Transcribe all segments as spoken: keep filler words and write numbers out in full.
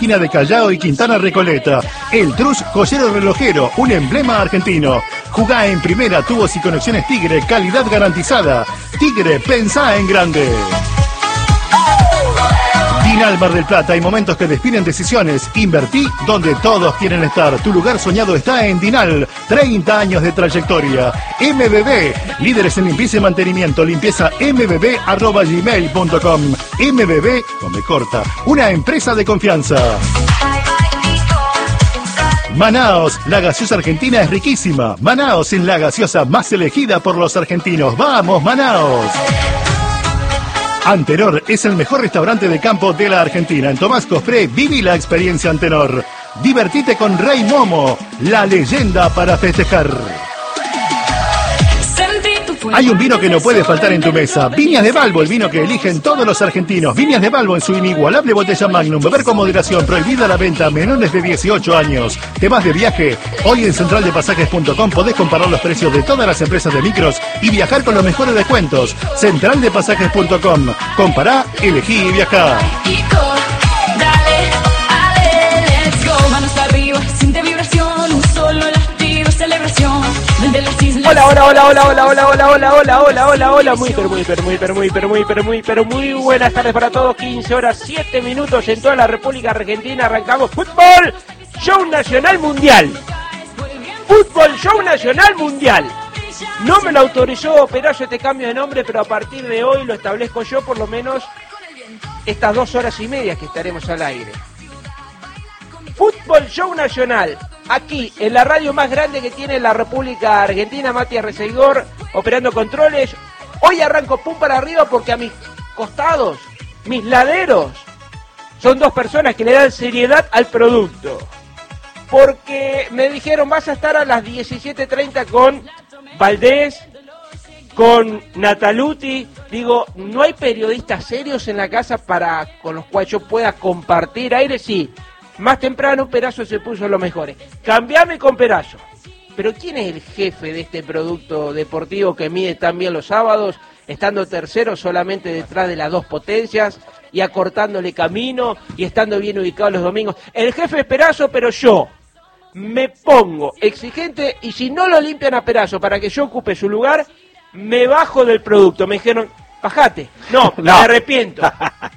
esquina de Callao y Quintana Recoleta. El Trus Joyero Relojero, un emblema argentino. Jugá en primera, tubos y conexiones Tigre, calidad garantizada. Tigre, pensá en grande. Dinal Mar del Plata, hay momentos que definen decisiones. Invertí donde todos quieren estar. Tu lugar soñado está en Dinal. treinta años de trayectoria. M B B, líderes en limpieza y mantenimiento. Limpieza m b b arroba gmail punto com. M B B, no me corta, una empresa de confianza. Manaos, la gaseosa argentina es riquísima. Manaos es la gaseosa más elegida por los argentinos. ¡Vamos, Manaos! Antenor es el mejor restaurante de campo de la Argentina. En Tomás Cospré, viví la experiencia Antenor. Divertite con Rey Momo, la leyenda para festejar. Hay un vino que no puede faltar en tu mesa. Viñas de Balbo, el vino que eligen todos los argentinos. Viñas de Balbo en su inigualable botella Magnum. Beber con moderación, prohibida la venta a menores de dieciocho años. ¿Te vas de viaje? Hoy en central de pasajes punto com podés comparar los precios de todas las empresas de micros y viajar con los mejores descuentos. central de pasajes punto com. Compará, elegí y viajá. Hola, hola, hola, hola, hola, hola, hola, hola, hola, hola, hola, hola, muy, pero muy, pero muy, pero muy, pero muy, pero muy, pero muy buenas tardes para todos. quince horas, siete minutos en toda la República Argentina. Arrancamos Fútbol Show Nacional Mundial. Fútbol Show Nacional Mundial. No me lo autorizó Perazo este cambio de nombre, pero a partir de hoy lo establezco yo, por lo menos estas dos horas y media que estaremos al aire. Fútbol Show Nacional. Aquí, en la radio más grande que tiene la República Argentina, Matías Reseguor, operando controles. Hoy arranco pum para arriba porque a mis costados, mis laderos, son dos personas que le dan seriedad al producto. Porque me dijeron, vas a estar a las diecisiete treinta con Valdés, con Nataluti. Digo, ¿no hay periodistas serios en la casa para con los cuales yo pueda compartir aire? Sí. Más temprano Perazo se puso los mejores. Cambiame con Perazo. Pero ¿quién es el jefe de este producto deportivo que mide tan bien los sábados, estando tercero solamente detrás de las dos potencias y acortándole camino y estando bien ubicado los domingos? El jefe es Perazo, pero yo me pongo exigente y si no lo limpian a Perazo para que yo ocupe su lugar, me bajo del producto. Me dijeron, bajate. No, no. Me arrepiento.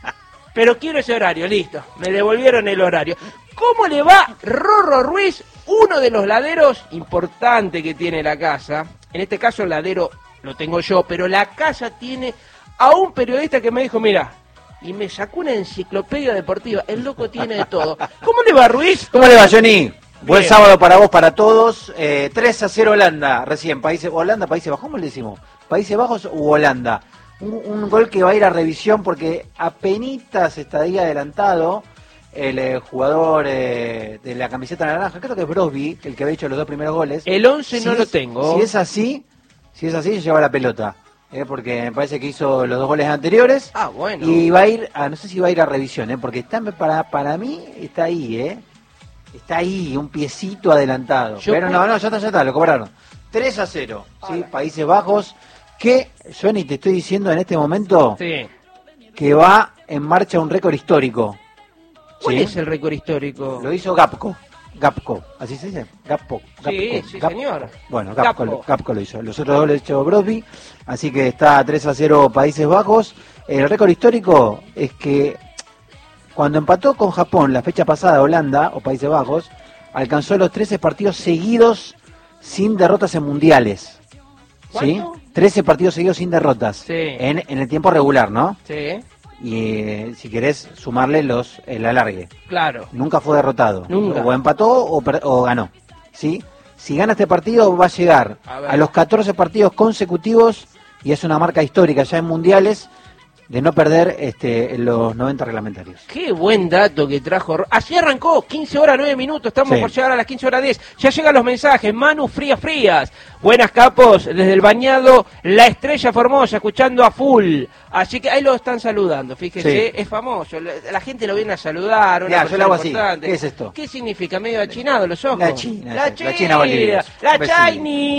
Pero quiero ese horario, listo. Me devolvieron el horario. ¿Cómo le va Rorro Ruiz, uno de los laderos importantes que tiene la casa? En este caso el ladero lo tengo yo, pero la casa tiene a un periodista que me dijo, mira, y me sacó una enciclopedia deportiva. El loco tiene de todo. ¿Cómo le va, Ruiz? ¿Cómo le va, Johnny? Buen Bien. Sábado para vos, para todos. Eh, tres a cero Holanda, recién. Países, Holanda, Países Bajos, ¿cómo le decimos? ¿Países Bajos u Holanda? Un, un gol que va a ir a revisión porque apenitas está ahí adelantado el eh, jugador eh, de la camiseta naranja, creo que es Brosby, el que había hecho los dos primeros goles. El once si no es, lo tengo. Si es así, si es así, lleva la pelota. Eh, porque me parece que hizo los dos goles anteriores. Ah, bueno. Y va a ir, a, no sé si va a ir a revisión, eh, porque está para, para mí está ahí, eh. Está ahí, un piecito adelantado. Yo Pero no, no, ya está, ya está, lo cobraron. tres a cero, ¿sí? Países Bajos. Que, Johnny, te estoy diciendo en este momento sí. que va en marcha un récord histórico. ¿Cuál ¿Sí? es el récord histórico? Lo hizo Gapco. Gapco, ¿así se dice? Gapco. Gapco sí, sí, Gapco. señor. Bueno, Gapco, Gapco. Gapco lo hizo. Los otros dos lo hizo Brosby, así que está tres a cero Países Bajos. El récord histórico es que cuando empató con Japón la fecha pasada, Holanda o Países Bajos, alcanzó los trece partidos seguidos sin derrotas en mundiales. ¿Sí? trece partidos seguidos sin derrotas. Sí. En, en el tiempo regular, ¿no? Sí. Y eh, si querés sumarle los el alargue. Claro. Nunca fue derrotado. Nunca. O empató o, per, o ganó. ¿Sí? Si gana este partido va a llegar a, a los catorce partidos consecutivos y es una marca histórica ya en mundiales de no perder este los noventa reglamentarios. Qué buen dato que trajo. Así arrancó, quince horas nueve minutos, estamos sí. por llegar a las quince horas diez. Ya llegan los mensajes, Manu Frías Frías. Buenas, capos, desde el bañado La Estrella Formosa, escuchando a full. Así que ahí lo están saludando, fíjese, sí. es famoso. La gente lo viene a saludar. Ya, yo lo hago así. ¿Qué es esto? ¿Qué significa? Medio achinado los ojos. La China. La China. La China Bolivia. La Chini.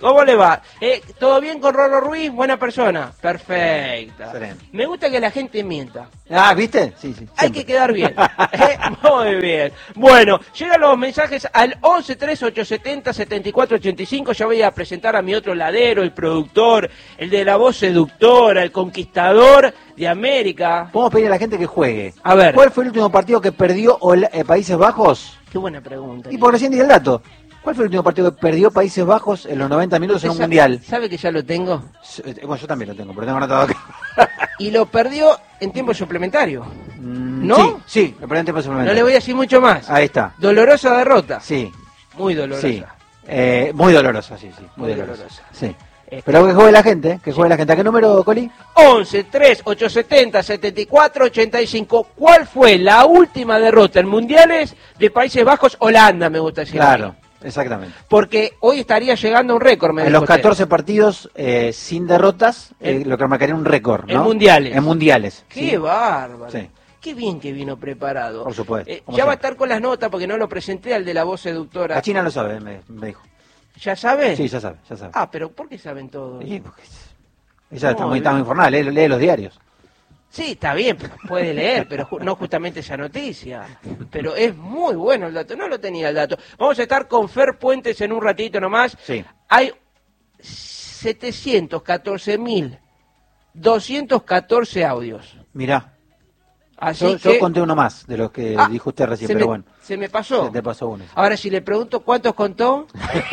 ¿Cómo le va? Eh, ¿Todo bien con Rolo Ruiz? Buena persona. Perfecta. Excelente. Me gusta que la gente mienta. Ah, ¿viste? Sí, sí. Hay que quedar bien. Eh, Muy bien. Bueno, llegan los mensajes al once tres ocho setenta setenta y cuatro ochenta y cinco. Ya voy a presentar a mi otro ladero, el productor, el de la voz seductora, el conquistador de América. Podemos pedir a la gente que juegue. A ver. ¿Cuál fue el último partido que perdió Hola- eh, Países Bajos? Qué buena pregunta. Y por recién dije el dato. ¿Cuál fue el último partido que perdió Países Bajos en los noventa minutos en un ¿Sabe- mundial? ¿Sabe que ya lo tengo? Eh, Bueno, yo también lo tengo, pero tengo anotado acá. Y lo perdió en tiempo suplementario. Mm, ¿No? Sí, sí, lo perdió en tiempo suplementario. No le voy a decir mucho más. Ahí está. Dolorosa derrota. Sí, Muy dolorosa. sí. Eh, muy dolorosa, sí, sí. Muy, Muy dolorosa. dolorosa. Sí. Este- Pero que juegue la gente, que juegue la gente. ¿A qué número, Coli? once tres ocho setenta setenta y cuatro ochenta y cinco. ¿Cuál fue la última derrota en mundiales de Países Bajos? Holanda, me gusta decir. Claro, exactamente. Porque hoy estaría llegando a un récord, me En dijo los usted. catorce partidos eh, sin derrotas, eh, En- lo que marcaría un récord, ¿no? en mundiales. En mundiales. ¡Qué sí. bárbaro! Sí. Qué bien que vino preparado. Por supuesto, Eh, como ya va a siempre. estar con las notas porque no lo presenté al de la voz seductora. La China lo sabe, me, me dijo. ¿Ya sabe? Sí, ya sabe, ya sabe. Ah, pero ¿por qué saben todo? Sí, porque ella está Muy muy, está bien. muy informada, lee, lee los diarios. Sí, está bien, puede leer, pero ju- no justamente esa noticia. Pero es muy bueno el dato, no lo tenía el dato. Vamos a estar con Fer Puentes en un ratito nomás. Sí. Hay setecientos catorce mil doscientos catorce audios. Mirá, Así yo, que... yo conté uno más de los que Ah, dijo usted recién, se pero me, bueno, se me pasó. se te pasó uno. Ahora, si le pregunto cuántos contó...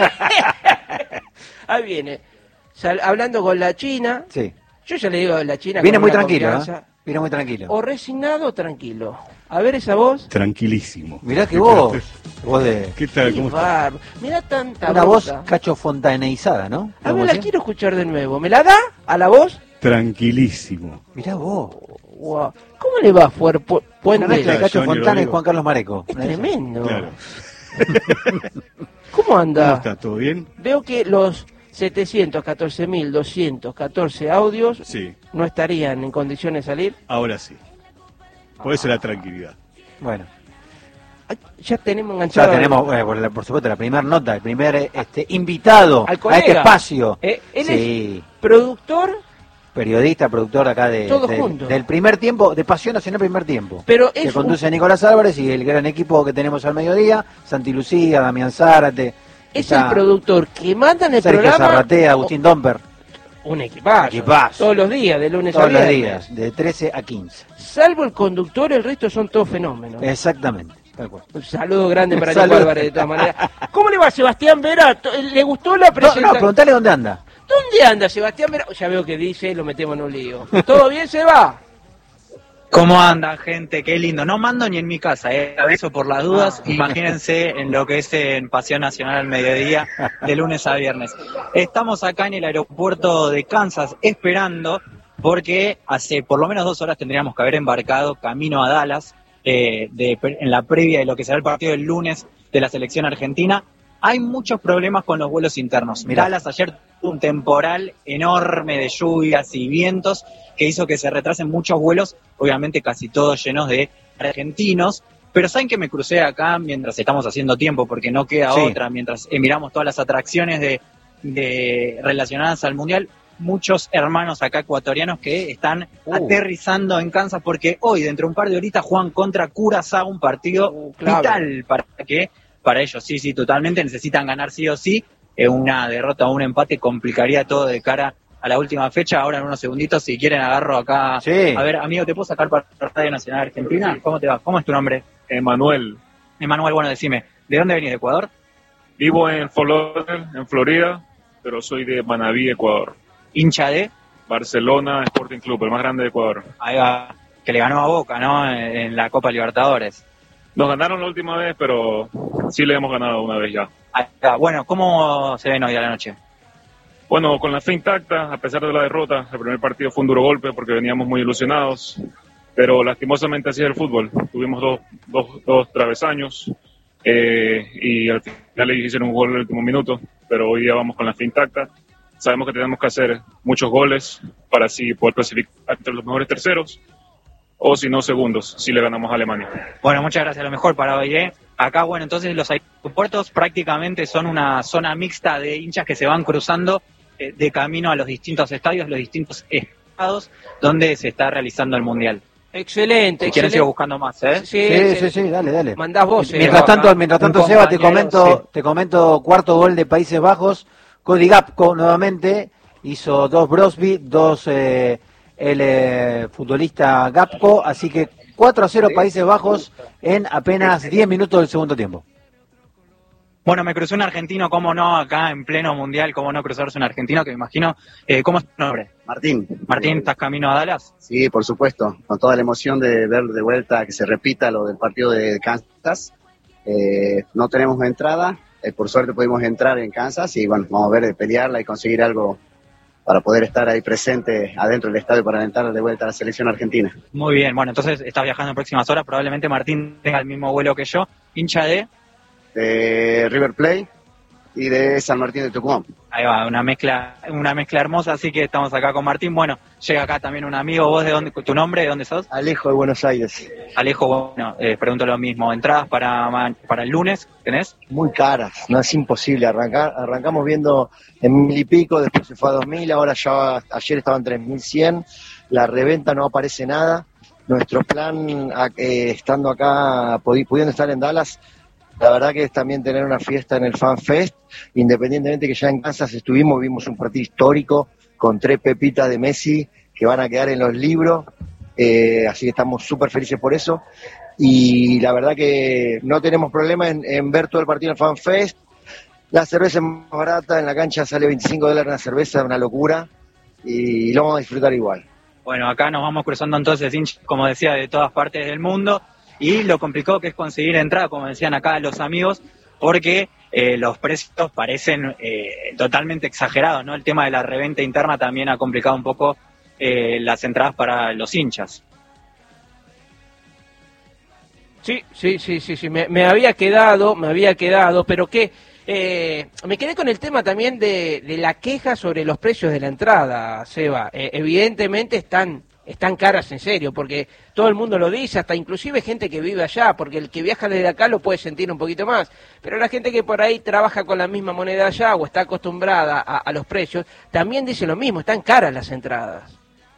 Ahí viene. Sal- hablando con la China... Sí. Yo ya le digo a la China... Viene con muy una tranquilo, ¿eh? confianza. Viene muy tranquilo. O resignado o tranquilo. A ver esa voz. Tranquilísimo. Mirá que vos, vos de... ¿Qué tal? Qué ¿Cómo está? bárbaro. Mirá tanta Una voz bronca. cacho fontaneizada, ¿no? A ver, ¿Podemos la decir? quiero escuchar de nuevo. ¿Me la da a la voz? Tranquilísimo. Mirá vos. Wow. ¿Cómo le va a Fuer Pu- Una Puente? mezcla de Johnny Cacho Fontana y Rodrigo. Juan Carlos Mareco. Es tremendo. Claro. ¿Cómo anda? ¿Cómo está? ¿Todo bien? Veo que los setecientos catorce mil doscientos catorce audios Sí, no estarían en condiciones de salir. ahora sí. Por eso la tranquilidad. Bueno, Ay, ya tenemos enganchado. ya tenemos, eh, por, la- por supuesto, la primera nota, el primer eh, este, invitado Al a colega. este espacio. Eh, él Sí, productor, periodista, productor acá de, Todos de- juntos. del primer tiempo, de Pasión Nacional Primer Tiempo. pero Que es un, conduce Nicolás Álvarez y el gran equipo que tenemos al mediodía, Santi Lucía, Damián Zárate. es está el productor que manda en el Sergio programa. Zarratea, Agustín Domper, o- Un equipazo. Equipazo. Todos los días, de lunes todos a los viernes. días, de trece a quince. Salvo el conductor, el resto son todos fenómenos. Exactamente, tal cual. Un saludo grande para Saludo. Nico Álvarez, de todas maneras. ¿Cómo le va, Sebastián Vera? To- ¿Le gustó la No, presentación? no, preguntale dónde anda. ¿Dónde anda Sebastián Vera? Ya veo que dice, lo metemos en un lío. ¿Todo bien, Seba? ¿Cómo andan, gente? Qué lindo. No mando ni en mi casa, eh. Aviso por las dudas. Imagínense en lo que es en Pasión Nacional al mediodía, de lunes a viernes. Estamos acá en el aeropuerto de Kansas esperando, porque hace por lo menos dos horas tendríamos que haber embarcado camino a Dallas, eh, de, en la previa de lo que será el partido del lunes de la selección argentina. Hay muchos problemas con los vuelos internos. Mirá. Dallas ayer tuvo un temporal enorme de lluvias y vientos que hizo que se retrasen muchos vuelos, obviamente casi todos llenos de argentinos. Pero ¿saben que me crucé acá mientras estamos haciendo tiempo? Porque no queda Sí. otra, mientras eh, miramos todas las atracciones de, de relacionadas al Mundial. Muchos hermanos acá ecuatorianos que están Uh. aterrizando en Kansas porque hoy, dentro de un par de horitas, juegan contra Curazao, un partido Uh, clave. vital para que para ellos, sí, sí, totalmente, necesitan ganar sí o sí. Eh, una derrota o un empate complicaría todo de cara a la última fecha. Ahora en unos segunditos, si quieren, agarro acá. Sí. A ver, amigo, ¿te puedo sacar para Radio Nacional Argentina? ¿Cómo te va? ¿Cómo es tu nombre? Emanuel, Emanuel, bueno, decime, ¿de dónde venís? ¿De Ecuador? vivo en Fort Lauderdale, en Florida, pero soy de Manabí, Ecuador. Hincha de, Barcelona Sporting Club, el más grande de Ecuador. ahí va, que le ganó a Boca, ¿no? En, en la Copa Libertadores. Nos ganaron la última vez, pero sí le hemos ganado una vez ya. Ahí va. Bueno, ¿cómo se ven hoy a la noche? Bueno, con la fe intacta, a pesar de la derrota, el primer partido fue un duro golpe porque veníamos muy ilusionados, pero lastimosamente así es el fútbol. Tuvimos dos, dos, dos travesaños eh, y al final le hicieron un gol en el último minuto, pero hoy día vamos con la fe intacta. Sabemos que tenemos que hacer muchos goles para así poder clasificar entre los mejores terceros, o si no segundos, si le ganamos a Alemania. Bueno, muchas gracias, lo mejor para hoy, ¿eh? Acá, bueno, entonces los aeropuertos prácticamente son una zona mixta de hinchas que se van cruzando eh, de camino a los distintos estadios, los distintos estados donde se está realizando el Mundial. Excelente, Si quieren sigo buscando más, ¿eh? Sí, sí, sí, sí, dale, dale. Mandás vos, Mientras tanto, mientras tanto, Seba, te comento, te comento cuarto gol de Países Bajos. Cody Gakpo nuevamente hizo dos Brosby, dos eh, el eh, futbolista Gakpo, así que cuatro a cero Países Bajos en apenas diez minutos del segundo tiempo. Bueno, me cruzó un argentino, cómo no, acá en pleno mundial, cómo no cruzarse un argentino, que me imagino, eh, ¿cómo es tu nombre? Martín. Martín, ¿estás camino a Dallas? Sí, por supuesto, con toda la emoción de ver de vuelta que se repita lo del partido de Kansas. Eh, no tenemos entrada, eh, por suerte pudimos entrar en Kansas y bueno, vamos a ver de pelearla y conseguir algo para poder estar ahí presente adentro del estadio para alentar de vuelta a la selección argentina. Muy bien, bueno, entonces estás viajando en próximas horas, probablemente Martín tenga el mismo vuelo que yo, hincha de... de River Plate y de San Martín de Tucumán. Ahí va, una mezcla, una mezcla hermosa, así que estamos acá con Martín. Bueno, llega acá también un amigo, vos de dónde, tu nombre, ¿de dónde sos? Alejo de Buenos Aires. Alejo, bueno, eh, pregunto lo mismo, entradas para para el lunes, ¿tenés? Muy caras, no es imposible arrancar, arrancamos viendo en mil y pico, después se fue a dos mil, ahora ya ayer estaba en tres mil cien, la reventa no aparece nada. Nuestro plan, eh, estando acá, pudiendo estar en Dallas, la verdad que es también tener una fiesta en el Fan Fest, independientemente que ya en Kansas estuvimos, vimos un partido histórico con tres pepitas de Messi que van a quedar en los libros, eh, así que estamos súper felices por eso, y la verdad que no tenemos problema en, en ver todo el partido en el Fan Fest. La cerveza es más barata, en la cancha sale veinticinco dólares una cerveza, una locura, y lo vamos a disfrutar igual. Bueno, acá nos vamos cruzando entonces, hinchas, como decía, de todas partes del mundo. Y lo complicado que es conseguir entrada, como decían acá los amigos, porque eh, los precios parecen eh, totalmente exagerados, ¿no? El tema de la reventa interna también ha complicado un poco eh, las entradas para los hinchas. Sí, sí, sí, sí, sí. Me, me había quedado, me había quedado, pero que eh, me quedé con el tema también de, de la queja sobre los precios de la entrada, Seba. Eh, evidentemente están... están caras en serio, porque todo el mundo lo dice, hasta inclusive gente que vive allá, porque el que viaja desde acá lo puede sentir un poquito más, pero la gente que por ahí trabaja con la misma moneda allá o está acostumbrada a, a los precios, también dice lo mismo, están caras las entradas.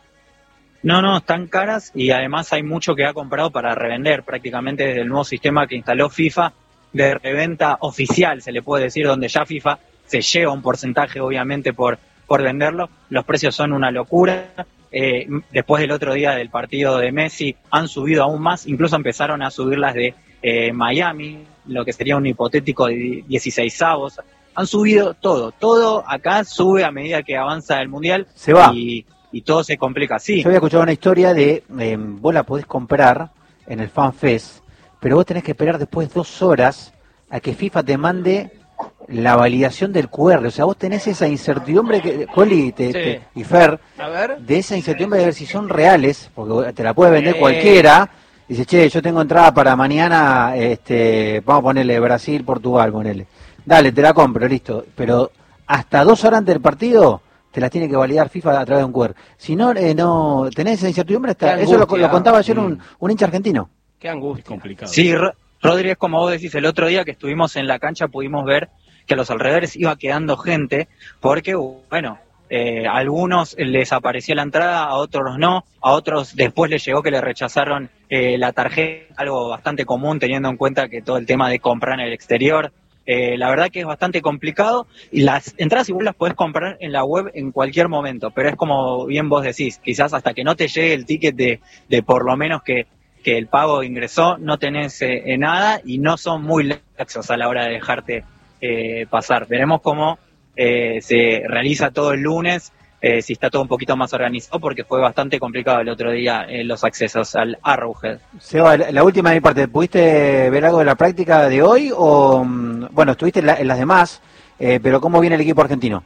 No, no, están caras y además hay mucho que ha comprado para revender, prácticamente desde el nuevo sistema que instaló FIFA de reventa oficial, se le puede decir, donde ya FIFA se lleva un porcentaje obviamente por, por venderlo, los precios son una locura. Eh, después del otro día del partido de Messi han subido aún más, incluso empezaron a subir las de eh, Miami, lo que sería un hipotético de dieciseisavos, han subido todo, todo acá sube a medida que avanza el Mundial. Se va. Y, y todo se complica, sí. Yo había escuchado una historia de, eh, vos la podés comprar en el Fan Fest, pero vos tenés que esperar después dos horas a que FIFA te mande la validación del cu erre, o sea, vos tenés esa incertidumbre, que Coli te, sí. te, y Fer, a ver. de esa incertidumbre de ver si son reales, porque te la puede vender eh. cualquiera, y dice, che, yo tengo entrada para mañana, este, vamos a ponerle Brasil, Portugal, ponele. Dale, te la compro, listo, pero hasta dos horas antes del partido te las tiene que validar FIFA a través de un cu erre. Si no, eh, no tenés esa incertidumbre, hasta, eso lo, lo contaba ayer un, un hincha argentino. Qué angustia. Complicado. Sí, Rodríguez, como vos decís, el otro día que estuvimos en la cancha pudimos ver que a los alrededores iba quedando gente, porque, bueno, eh, a algunos les apareció la entrada, a otros no, a otros después les llegó que le rechazaron eh, la tarjeta, algo bastante común teniendo en cuenta que todo el tema de comprar en el exterior, eh, la verdad que es bastante complicado, y las entradas igual las podés comprar en la web en cualquier momento, pero es como bien vos decís, quizás hasta que no te llegue el ticket de, de por lo menos que que el pago ingresó, no tenés eh, nada y no son muy laxos a la hora de dejarte eh, pasar. Veremos cómo eh, se realiza todo el lunes, eh, si está todo un poquito más organizado, porque fue bastante complicado el otro día eh, los accesos al Arrowhead. Seba, la, la última de mi parte, ¿pudiste ver algo de la práctica de hoy? O bueno, estuviste en, la, en las demás, eh, pero ¿cómo viene el equipo argentino?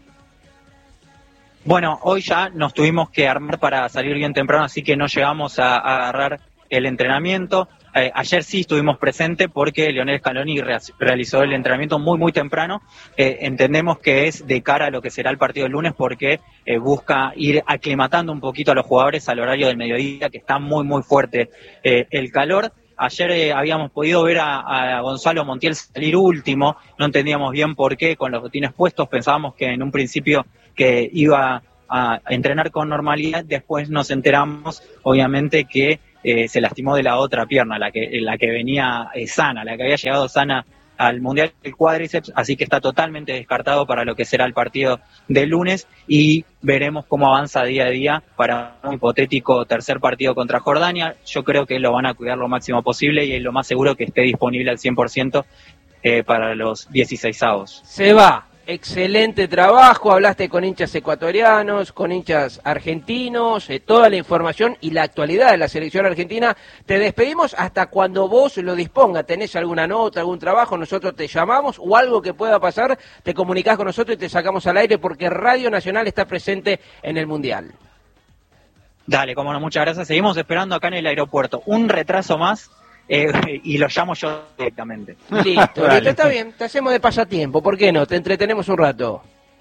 Bueno, hoy ya nos tuvimos que armar para salir bien temprano, así que no llegamos a, a agarrar el entrenamiento. Eh, ayer sí estuvimos presentes porque Lionel Scaloni re realizó el entrenamiento muy muy temprano. Eh, entendemos que es de cara a lo que será el partido del lunes porque eh, busca ir aclimatando un poquito a los jugadores al horario del mediodía, que está muy muy fuerte eh, el calor. Ayer eh, habíamos podido ver a, a Gonzalo Montiel salir último, no entendíamos bien por qué, con los botines puestos, pensábamos que en un principio que iba a entrenar con normalidad, después nos enteramos, obviamente, que eh, se lastimó de la otra pierna, la que, la que venía eh, sana, la que había llegado sana al Mundial del cuádriceps, así que está totalmente descartado para lo que será el partido del lunes y veremos cómo avanza día a día para un hipotético tercer partido contra Jordania. Yo creo que lo van a cuidar lo máximo posible y es lo más seguro que esté disponible al cien por ciento eh, para los dieciseisavos. Se va. Excelente trabajo, hablaste con hinchas ecuatorianos, con hinchas argentinos, eh, toda la información y la actualidad de la selección argentina. Te despedimos hasta cuando vos lo dispongas. ¿Tenés alguna nota, algún trabajo? Nosotros te llamamos o algo que pueda pasar, te comunicás con nosotros y te sacamos al aire porque Radio Nacional está presente en el Mundial. Dale, cómo no, muchas gracias. Seguimos esperando acá en el aeropuerto. Un retraso más. Eh, y lo llamo yo directamente. Listo, listo, está bien, te hacemos de pasatiempo, ¿por qué no? Te entretenemos un rato.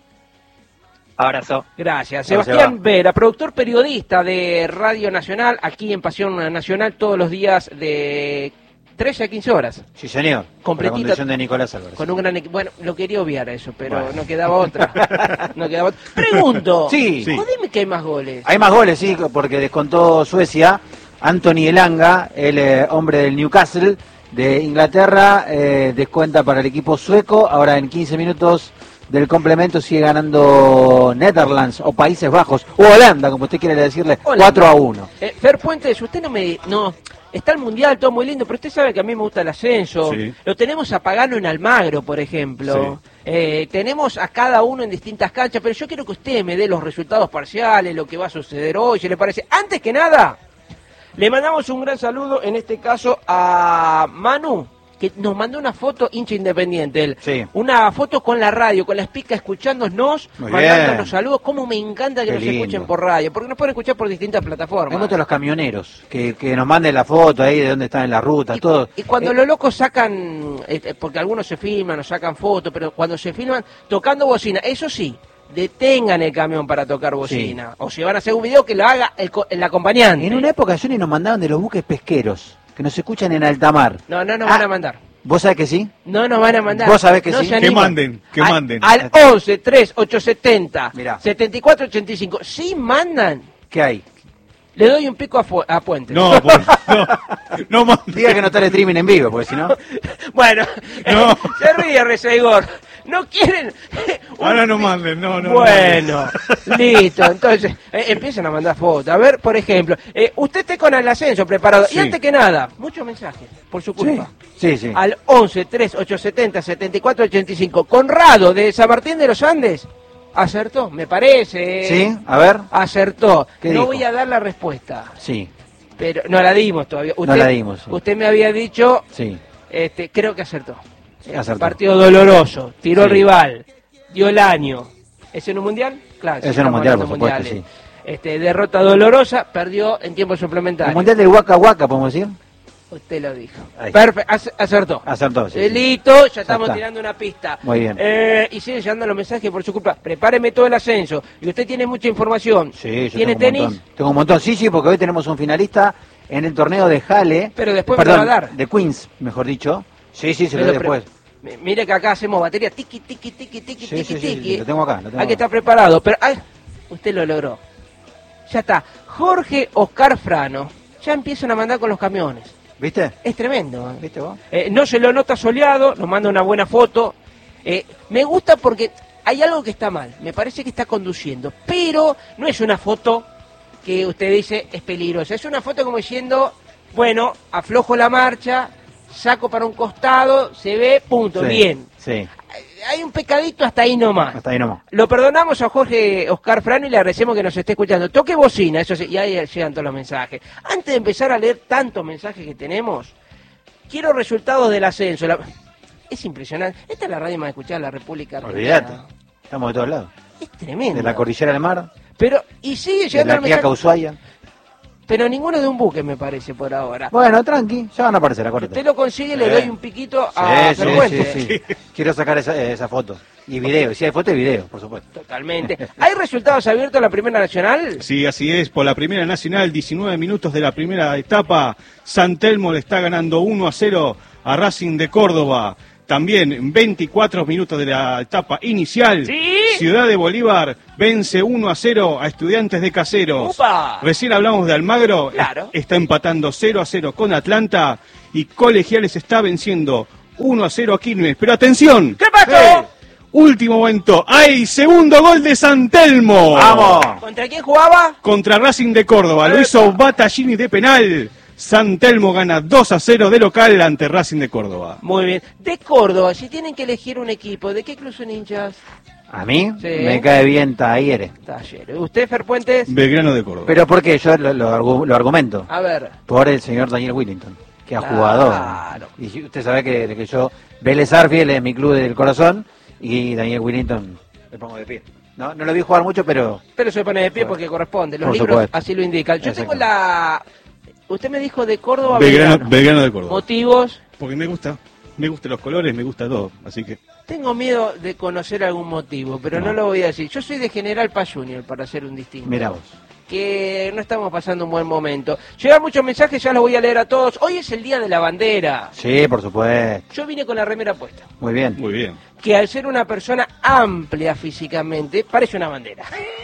Abrazo. Gracias. Sebastián Vera, productor periodista de Radio Nacional, aquí en Pasión Nacional, todos los días de trece a quince horas. Sí, señor. Completita. Con la conducción de Nicolás Álvarez. Con un gran equipo. Bueno, lo quería obviar eso, pero bueno, no quedaba otra. No quedaba otra. Pregunto, sí. Jodeme que hay más goles. Hay más goles, sí, porque descontó Suecia. Anthony Elanga, el eh, hombre del Newcastle de Inglaterra, eh, descuenta para el equipo sueco. Ahora en quince minutos del complemento sigue ganando Netherlands o Países Bajos, o Holanda, como usted quiere decirle, Holanda. cuatro a uno. Eh, Fer Puentes, usted no me... no está el Mundial, todo muy lindo, pero usted sabe que a mí me gusta el ascenso. Sí. Lo tenemos a Pagano en Almagro, por ejemplo. Sí. Eh, tenemos a cada uno en distintas canchas, pero yo quiero que usted me dé los resultados parciales, lo que va a suceder hoy, si le parece. Antes que nada... le mandamos un gran saludo, en este caso, a Manu, que nos mandó una foto, hincha independiente, él. Sí. Una foto con la radio, con la espica escuchándonos, Muy mandándonos bien. saludos. Cómo me encanta que Qué nos lindo. escuchen por radio, porque nos pueden escuchar por distintas plataformas. Me gustan los camioneros, que, que nos manden la foto ahí de dónde están en la ruta, y, todo. Y cuando eh, los locos sacan, eh, porque algunos se filman o sacan fotos, pero cuando se filman tocando bocina, eso sí, detengan el camión para tocar bocina. Sí. O si van a hacer un video, que lo haga el, el acompañante. En una época, Johnny, nos mandaban de los buques pesqueros, que nos escuchan en alta mar. No, no nos ah, van a mandar. ¿Vos sabés que sí? No nos van a mandar. ¿Vos sabés que no sí? Que manden, que al, manden. Al once, tres, ocho setenta, setenta y cuatro ochenta y cinco. Sí mandan. ¿Qué hay? Le doy un pico a, Fu a Puente. No, por, no, no mande. Diga que no está el streaming en vivo, porque si no... Bueno, no. Eh, se ríe Reseigor. ¿No quieren? Ahora no manden, no, no. Bueno, no listo. Entonces, eh, empiezan a mandar fotos. A ver, por ejemplo, eh, usted esté con el ascenso preparado. Sí. Y antes que nada, muchos mensajes, por su culpa. Sí, sí. sí. Al once, tres, ocho setenta, setenta y cuatro ochenta y cinco. Conrado, de San Martín de los Andes. Acertó, me parece. Sí, a ver. Acertó. No dijo? voy a dar la respuesta. Sí. Pero no la dimos todavía. Usted, no la dimos. Sí. Usted me había dicho. Sí. Este, creo que acertó. Acertó. Partido doloroso. Tiró sí. el rival. Dio el año. ¿Es en un mundial? Claro. Es en un mundial, por supuesto, sí. Este, derrota dolorosa, perdió en tiempo suplementario. El mundial del Waka Waka, podemos decir. Usted lo dijo. Perfecto, acertó. Acertó, sí. Listo, ya estamos ya tirando una pista. Muy bien. Eh, y siguen llegando los mensajes por su culpa. Prepáreme todo el ascenso. Y usted tiene mucha información. Sí, yo ¿Tiene tengo tenis? Un montón. Tengo un montón, sí, sí, porque hoy tenemos un finalista en el torneo de Halle. Pero después perdón, me lo va a dar. De Queens, mejor dicho. Sí, sí, se lo doy después. Mire que acá hacemos batería, tiqui, tiqui, tiqui, tiqui, sí, tiqui, sí, tiqui. Sí, lo tengo acá. Lo tengo Hay que acá. estar preparado. Pero ay, usted lo logró. Ya está. Jorge Oscar Frano. Ya empiezan a mandar con los camiones. ¿Viste? Es tremendo. ¿eh? ¿Viste vos? Eh, no se lo nota soleado, nos manda una buena foto. Eh, me gusta porque hay algo que está mal. Me parece que está conduciendo. Pero no es una foto que usted dice es peligrosa. Es una foto como diciendo, bueno, aflojo la marcha, saco para un costado, se ve, punto, sí, bien. Sí. Hay un pecadito hasta ahí nomás. Hasta ahí nomás. Lo perdonamos a Jorge Oscar Frano y le agradecemos que nos esté escuchando. Toque bocina, eso sí, y ahí llegan todos los mensajes. Antes de empezar a leer tantos mensajes que tenemos, quiero resultados del ascenso. La... Es impresionante. Esta es la radio más escuchada de la República Argentina. Olvídate. Estamos de todos lados. Es tremendo. De la cordillera del mar. Pero, y sigue llegando de la Quiaca Ushuaia. pero ninguno de un buque me parece por ahora. Bueno, tranqui, ya van a aparecer, Si acuérdate. usted lo consigue, Sí. le doy un piquito a Sí, sí, Ferpuente. sí, sí. Quiero sacar esa, esa foto. Y video, si hay foto y video, por supuesto. Totalmente. ¿Hay resultados abiertos en la Primera Nacional? Sí, así es, por la Primera Nacional, diecinueve minutos de la primera etapa, San Telmo le está ganando uno a cero a Racing de Córdoba. También veinticuatro minutos de la etapa inicial, ¿Sí? Ciudad de Bolívar vence uno a cero a Estudiantes de Caseros. ¡Upa! Recién hablamos de Almagro, Claro. es- está empatando cero a cero con Atlanta y Colegiales está venciendo uno a cero a Quilmes. Pero atención, ¿Qué pasó? último momento, ¡hay segundo gol de San Telmo! ¡Vamos! ¿Contra quién jugaba? Contra Racing de Córdoba, lo Epa. hizo Battaglini de penal. San Telmo gana dos a cero de local ante Racing de Córdoba. Muy bien. De Córdoba, si tienen que elegir un equipo, ¿de qué club son hinchas? A mí Sí. me cae bien Talleres. Talleres. ¿Usted, Ferpuentes? Belgrano de Córdoba. Pero ¿por qué? Yo lo, lo argu- lo argumento. A ver. Por el señor Daniel Willington, que ha Claro. jugado. Y usted sabe que, que yo, Vélez Arfiel es mi club del corazón, y Daniel Willington le pongo de pie. No, no lo vi jugar mucho, pero... Pero se pone de pie porque corresponde. Los Por libros supuesto. así lo indican. Yo tengo Exacto. la... Usted me dijo de Córdoba, Belgrano, Belgrano. Belgrano de Córdoba. ¿Motivos? Porque me gusta, me gustan los colores, me gusta todo, así que... Tengo miedo de conocer algún motivo, pero no, No. lo voy a decir. Yo soy de General Paz Junior, para hacer un distinto. Mira vos. Que no estamos pasando un buen momento. Llegan muchos mensajes, ya los voy a leer a todos. Hoy es el Día de la Bandera. Sí, por supuesto. Yo vine con la remera puesta. Muy bien. Muy bien. Que al ser una persona amplia físicamente, parece una bandera.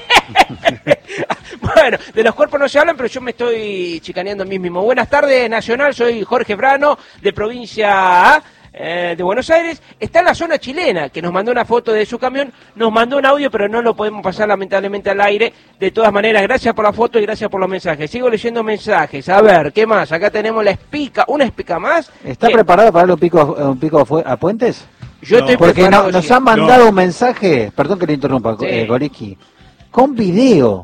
Bueno, de los cuerpos no se hablan, pero yo me estoy chicaneando a mí mismo. Buenas tardes, Nacional, soy Jorge Brano, de provincia eh, de Buenos Aires. Está en la zona chilena, que nos mandó una foto de su camión, nos mandó un audio, pero no lo podemos pasar lamentablemente al aire. De todas maneras, gracias por la foto y gracias por los mensajes. Sigo leyendo mensajes. A ver, ¿qué más? Acá tenemos la espica, una espica más. ¿Está ¿Qué? preparado para darle un pico, un pico a fu- a Puentes? Yo No. estoy Porque preparado, no- nos sí. han mandado un mensaje, perdón que le interrumpa, Sí. eh, Goliski, con video.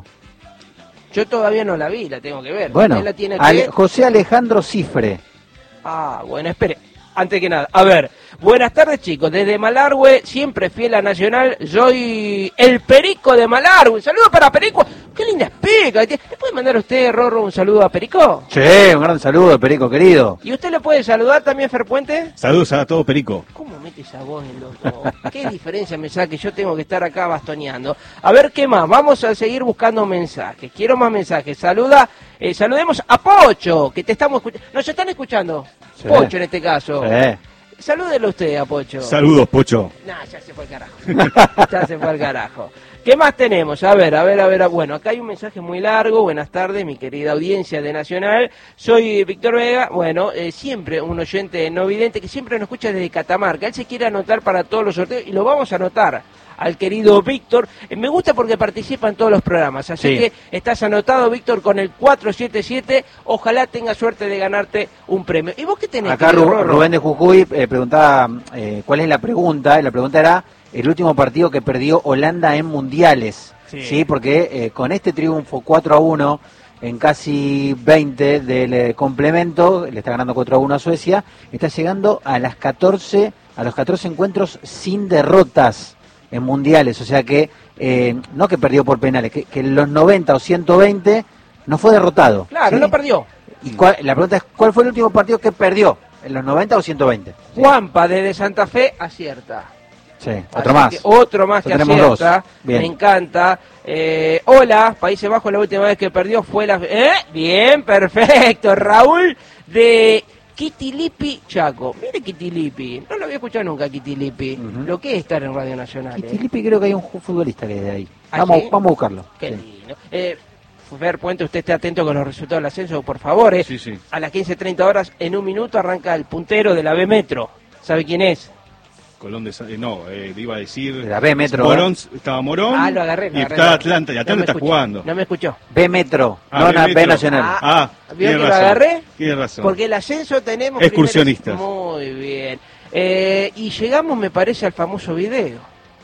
Yo todavía no la vi, la tengo que ver. Bueno, ¿Usted la tiene que Ale- ver? José Alejandro Cifre. Ah, bueno, espere. Antes que nada, a ver, buenas tardes chicos, desde Malargüe, siempre fiel a Nacional, soy el Perico de Malargüe, un saludo para Perico, qué linda espica, ¿le puede mandar a usted, Rorro, un saludo a Perico? Sí, un gran saludo, Perico querido. ¿Y usted le puede saludar también, Ferpuente? Saludos a todo Perico. ¿Cómo mete esa voz en los dos? ¿Qué diferencia me saca que yo tengo que estar acá bastoneando? A ver, ¿qué más? Vamos a seguir buscando mensajes, quiero más mensajes, saluda, eh, saludemos a Pocho, que te estamos escuchando, nos están escuchando, Sí. Pocho en este caso. Sí. Salúdelo usted a Pocho. Saludos, Pocho. Nah, ya se fue al carajo. Ya se fue al carajo. ¿Qué más tenemos? A ver, a ver, a ver. Bueno, acá hay un mensaje muy largo. Buenas tardes, mi querida audiencia de Nacional. Soy Víctor Vega. Bueno, eh, siempre un oyente no vidente que siempre nos escucha desde Catamarca. Él se quiere anotar para todos los sorteos y lo vamos a anotar al querido Víctor. Eh, me gusta porque participa en todos los programas. Así Sí. que estás anotado, Víctor, con el cuatro siete siete. Ojalá tengas suerte de ganarte un premio. ¿Y vos qué tenés? Acá querido Ru- Rorro? Rubén de Jujuy eh, preguntaba eh, cuál es la pregunta. La pregunta era el último partido que perdió Holanda en mundiales. Sí. Sí, porque eh, con este triunfo cuatro a uno en casi veinte del eh, complemento, le está ganando cuatro a uno a Suecia, está llegando a las catorce, a los catorce encuentros sin derrotas en mundiales. O sea que eh, no que perdió por penales, que, que en los noventa o ciento veinte no fue derrotado. Claro, ¿sí? no perdió. Y cuál- la pregunta es, ¿cuál fue el último partido que perdió? ¿En los noventa o ciento veinte? Sí. Juanpa desde Santa Fe acierta. Sí, Así otro más. que otro más Ya que tenemos acierta. dos. Bien. Me encanta. Eh, hola, Países Bajos, la última vez que perdió fue la... ¿Eh? Bien, perfecto. Raúl de Kitilipi, Chaco. Mire Kitilipi. No lo había escuchado nunca, Kitilipi. Ujú. Lo que es estar en Radio Nacional. ¿eh? Kitilipi creo que hay un ju- futbolista que es de ahí. ¿Ah, Vamos, sí? vamos a buscarlo. Qué Sí. lindo. Eh, Fer Puente, usted esté atento con los resultados del ascenso, por favor. Eh. Sí, sí. A las quince treinta horas, en un minuto, arranca el puntero de la B Metro. ¿Sabe quién es? Colón de Sa- eh, no, eh, iba a decir... De la B Metro, Morón, estaba Morón Ah, lo agarré. lo y agarré, está lo- Atlanta, y no Atlanta me está escuchó, jugando. No me escuchó. B Metro, Ah, no B na- B, Metro. Nacional. Ah, Ah, ¿vio tiene que lo razón. agarré? Tiene razón. Porque el ascenso tenemos... Excursionistas. primeros- Muy bien. Eh, y llegamos, me parece, al famoso video.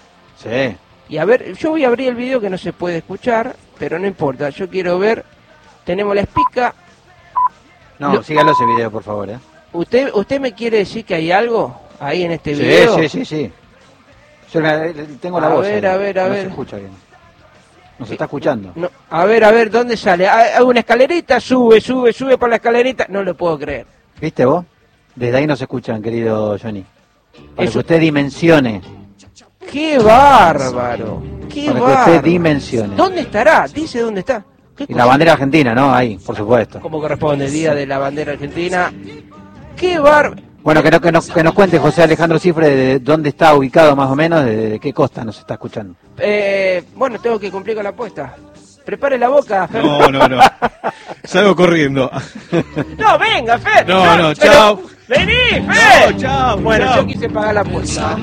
Sí. Y a ver, yo voy a abrir el video que no se puede escuchar, pero no importa. Yo quiero ver... Tenemos la espica. No, Lo- sígalo ese video, por favor. ¿eh? ¿Usted usted me quiere decir que hay algo ahí en este Sí, video? sí, sí, sí. Yo la- la- tengo la A voz. ver, ahí. a ver, a no ver. se escucha bien. Nos está escuchando. No, a ver, a ver, ¿dónde sale? Hay una escalerita, sube, sube, sube por la escalerita. No lo puedo creer. ¿Viste vos? Desde ahí nos escuchan, querido Johnny. Para Eso- que usted dimensione. ¡Qué bárbaro! ¡Qué Para que bárbaro! usted dimensione. ¿Dónde estará? Dice dónde está. ¿Qué Y cosa? la bandera argentina, ¿no? Ahí, por supuesto. Como corresponde, el día de la bandera argentina. ¡Qué bárbaro! Bueno, que, no, que, nos, que nos cuente José Alejandro Cifre de dónde está ubicado más o menos, de, de qué costa nos está escuchando. Eh, bueno, tengo que cumplir con la apuesta. Prepare la boca, Fer. No, no, no. Salgo corriendo. No, venga, Fer. No, no, pero- chao. Vení, Fer. No, chao, Bueno, chao. yo quise pagar la apuesta.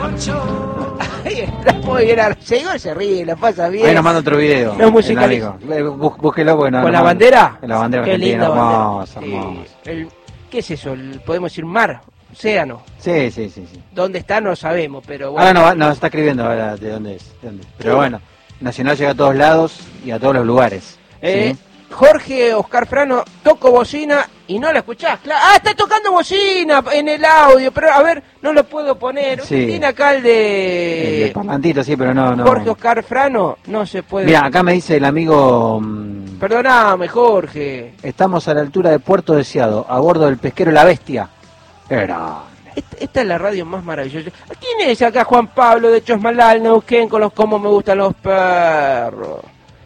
Ahí está, muy bien. Seguidor se ríe, la pasa bien. Ahí nos manda otro video. No, musicaliza. el amigo. Eh, bú- Búsquelo, bueno. ¿Con nos la manda- bandera? La bandera Qué argentina, linda hermosa, bandera. hermosa. Sí, el- ¿Qué es eso? El- ¿Podemos decir mar? ¿Océano? Sí, sí, sí, sí. ¿Dónde está? No sabemos, pero bueno. Ahora nos, nos está escribiendo ahora de dónde es. de dónde es. Pero Sí. bueno, Nacional llega a todos lados y a todos los lugares. Eh, ¿sí? Jorge Oscar Frano, toco bocina y no la escuchás. Claro. Ah, está tocando bocina en el audio, pero a ver, no lo puedo poner. Sí. Usted tiene acá el El de de parlantito, sí, pero no, no. Jorge Oscar Frano, no se puede. Mira, acá me dice el amigo, mm, Perdóname, Jorge. estamos a la altura de Puerto Deseado, a bordo del pesquero La Bestia. Era. Esta, esta es la radio más maravillosa. ¿Quién es acá Juan Pablo de Chosmalal, Neuquén, con los cómo me gustan los perros?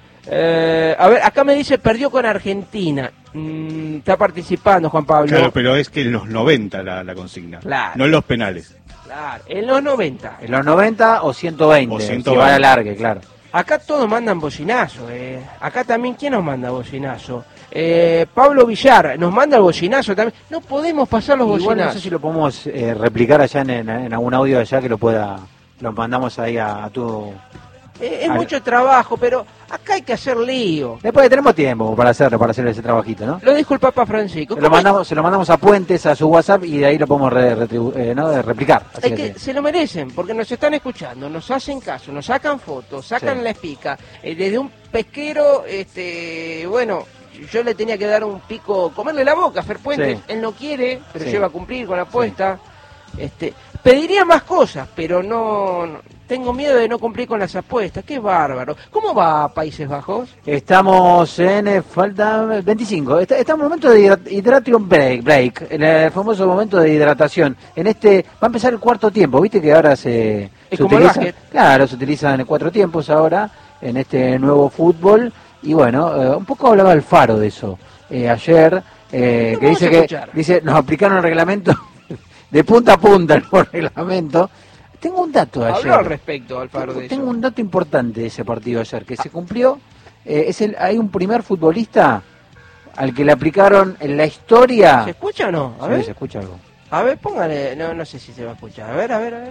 Eh, a ver, acá me dice perdió con Argentina. Mm, está participando Juan Pablo. Claro, pero es que en los noventa la, la consigna. Claro. No en los penales. Claro, en los noventa. ¿En los noventa o ciento veinte? O ciento veinte. Si va a la largue, claro. Acá todos mandan bocinazo. Eh. Acá también, ¿quién nos manda bocinazo? Eh, Pablo Villar nos manda el bocinazo también. No podemos pasar los Igual no bocinazos. sé si lo podemos eh, replicar allá en, en- en algún audio allá que lo pueda, lo mandamos ahí a, a tu... Eh, es Al- mucho trabajo, pero acá hay que hacer lío. Después que tenemos tiempo para hacerlo, para hacer ese trabajito, ¿no? Lo dijo el Papa Francisco. Se lo, ¿Cómo hay- mandamos, se lo mandamos a Puentes, a su WhatsApp, y de ahí lo podemos re- retribu- eh, ¿no? de replicar. Así Es que que sí. se lo merecen, porque nos están escuchando, nos hacen caso, nos sacan fotos, sacan Sí. la espica. Eh, desde un pesquero, este, bueno, yo le tenía que dar un pico, comerle la boca a Fer Puentes. Sí. Él no quiere, pero Sí. lleva a cumplir con la apuesta. Este, pediría más cosas, pero no, no- tengo miedo de no cumplir con las apuestas. Qué bárbaro. ¿Cómo va Países Bajos? Estamos en, eh, falta veinticinco, Está- estamos en un momento de hidra- hydration break, break, en el famoso momento de hidratación. En este, va a empezar el cuarto tiempo, viste que ahora se, Es se como el utiliza, básquet. claro, se utilizan cuatro tiempos ahora, en este nuevo fútbol, y bueno, eh, un poco hablaba Alfaro de eso, eh, ayer, eh, Lo que vamos dice a que, escuchar. dice, nos aplicaron el reglamento de punta a punta, el nuevo reglamento. Tengo un dato de ayer. Habló al respecto, Alfaro, Tengo, de tengo eso. un dato importante de ese partido ayer, que se cumplió. eh, es el, hay un primer futbolista al que le aplicaron en la historia. ¿Se escucha o no? A Sí, ver, se escucha algo. a ver, póngale, no, no sé si se va a escuchar. A ver, a ver, a ver.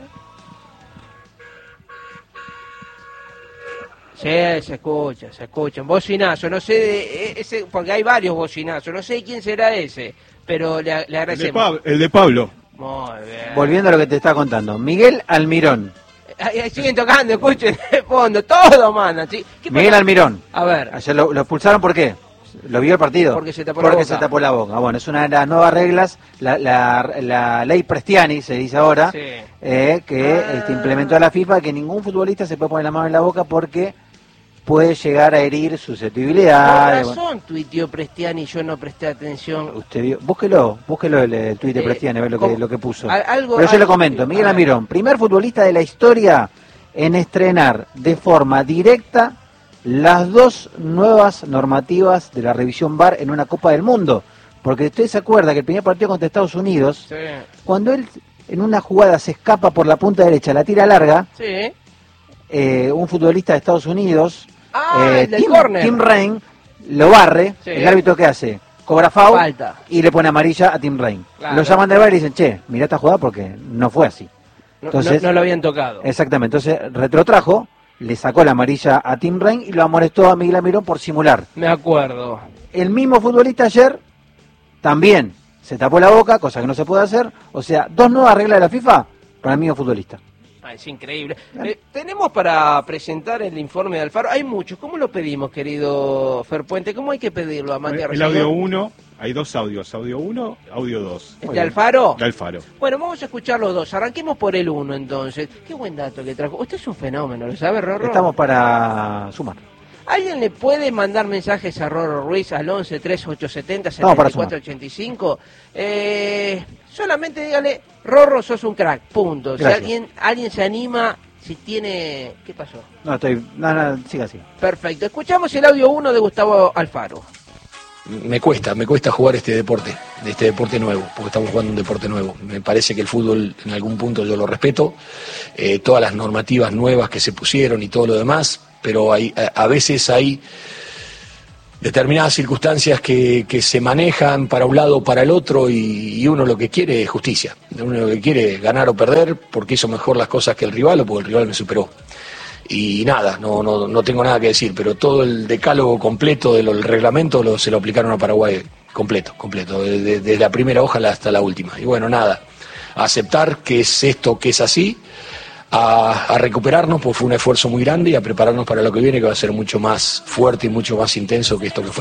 Sí, se escucha, se escucha. Un bocinazo, no sé, de, eh, ese, porque hay varios bocinazos, no sé quién será ese, pero le, le El de, agradecemos. Pab- el de Pablo. Muy bien. Volviendo a lo que te estaba contando, Miguel Almirón. Ahí, ahí siguen tocando, escuchen de fondo, todo mandan. ¿Sí? ¿Qué Miguel pasa? Almirón. A ver, Ayer lo, lo expulsaron, ¿por qué? ¿Lo vio el partido? Porque se tapó la Porque boca. se tapó la boca. Bueno, es una de las nuevas reglas, la, la, la ley Prestiani, se dice ahora, sí. eh, que Ah. este, implementó a la FIFA que ningún futbolista se puede poner la mano en la boca porque puede llegar a herir Por susceptibilidades. Bueno, razón tuiteó Prestiani y yo no presté atención. usted vio, búsquelo, búsquelo el, el tuit de Eh, Prestiani, a ver lo ¿cómo? que, lo que puso. Al- algo- Pero yo le algo- comento, Miguel a ver. Almirón, primer futbolista de la historia en estrenar de forma directa las dos nuevas normativas de la revisión V A R en una Copa del Mundo. Porque usted se acuerda que el primer partido contra Estados Unidos, Sí, cuando él en una jugada se escapa por la punta derecha, la tira larga, sí. eh, un futbolista de Estados Unidos, Ah, eh, el del Tim, córner. Tim Rain, lo barre, Sí. el árbitro ¿qué hace? Cobra foul Falta. y le pone amarilla a Tim Rain. Claro. Lo llaman de V A R y dicen, che, mirá esta jugada porque no fue así. No, Entonces- no- no lo habían tocado. Exactamente, entonces retrotrajo, le sacó la amarilla a Tim Rain y lo amonestó a Miguel Almirón por simular. Me acuerdo. El mismo futbolista ayer también se tapó la boca, cosa que no se puede hacer. O sea, dos nuevas reglas de la FIFA para el mismo futbolista. Ah, es increíble. Eh, tenemos para presentar el informe de Alfaro. Hay muchos. ¿Cómo lo pedimos, querido Fer Puente? ¿Cómo hay que pedirlo a Matías El audio uno, hay dos audios, audio uno, audio dos. ¿El de Alfaro? De Alfaro. Bueno, vamos a escuchar los dos. Arranquemos por el uno, entonces. Qué buen dato que trajo. Usted es un fenómeno, ¿lo sabe, Rorro? Estamos para sumar. ¿Alguien le puede mandar mensajes a Rorro Ruiz al once tres ocho siete cero siete cuatro ocho cinco? Eh, solamente dígale, Rorro, sos un crack, punto. Gracias. Si alguien, alguien se anima, si tiene... ¿Qué pasó? No, estoy... No, no, siga así. Perfecto. Escuchamos el audio uno de Gustavo Alfaro. Me cuesta, me cuesta jugar este deporte, este deporte nuevo, porque estamos jugando un deporte nuevo. Me parece que el fútbol en algún punto yo lo respeto, eh, todas las normativas nuevas que se pusieron y todo lo demás, pero hay, a, a veces hay determinadas circunstancias que, que se manejan para un lado o para el otro y, y uno lo que quiere es justicia. Uno lo que quiere es ganar o perder porque hizo mejor las cosas que el rival o porque el rival me superó. Y nada, no, no, no tengo nada que decir, pero todo el decálogo completo del reglamento lo, se lo aplicaron a Paraguay, completo, completo, desde de, de la primera hoja hasta la última. Y bueno, nada, a aceptar que es esto, que es así, a, a recuperarnos, pues fue un esfuerzo muy grande, y a prepararnos para lo que viene, que va a ser mucho más fuerte y mucho más intenso que esto que fue.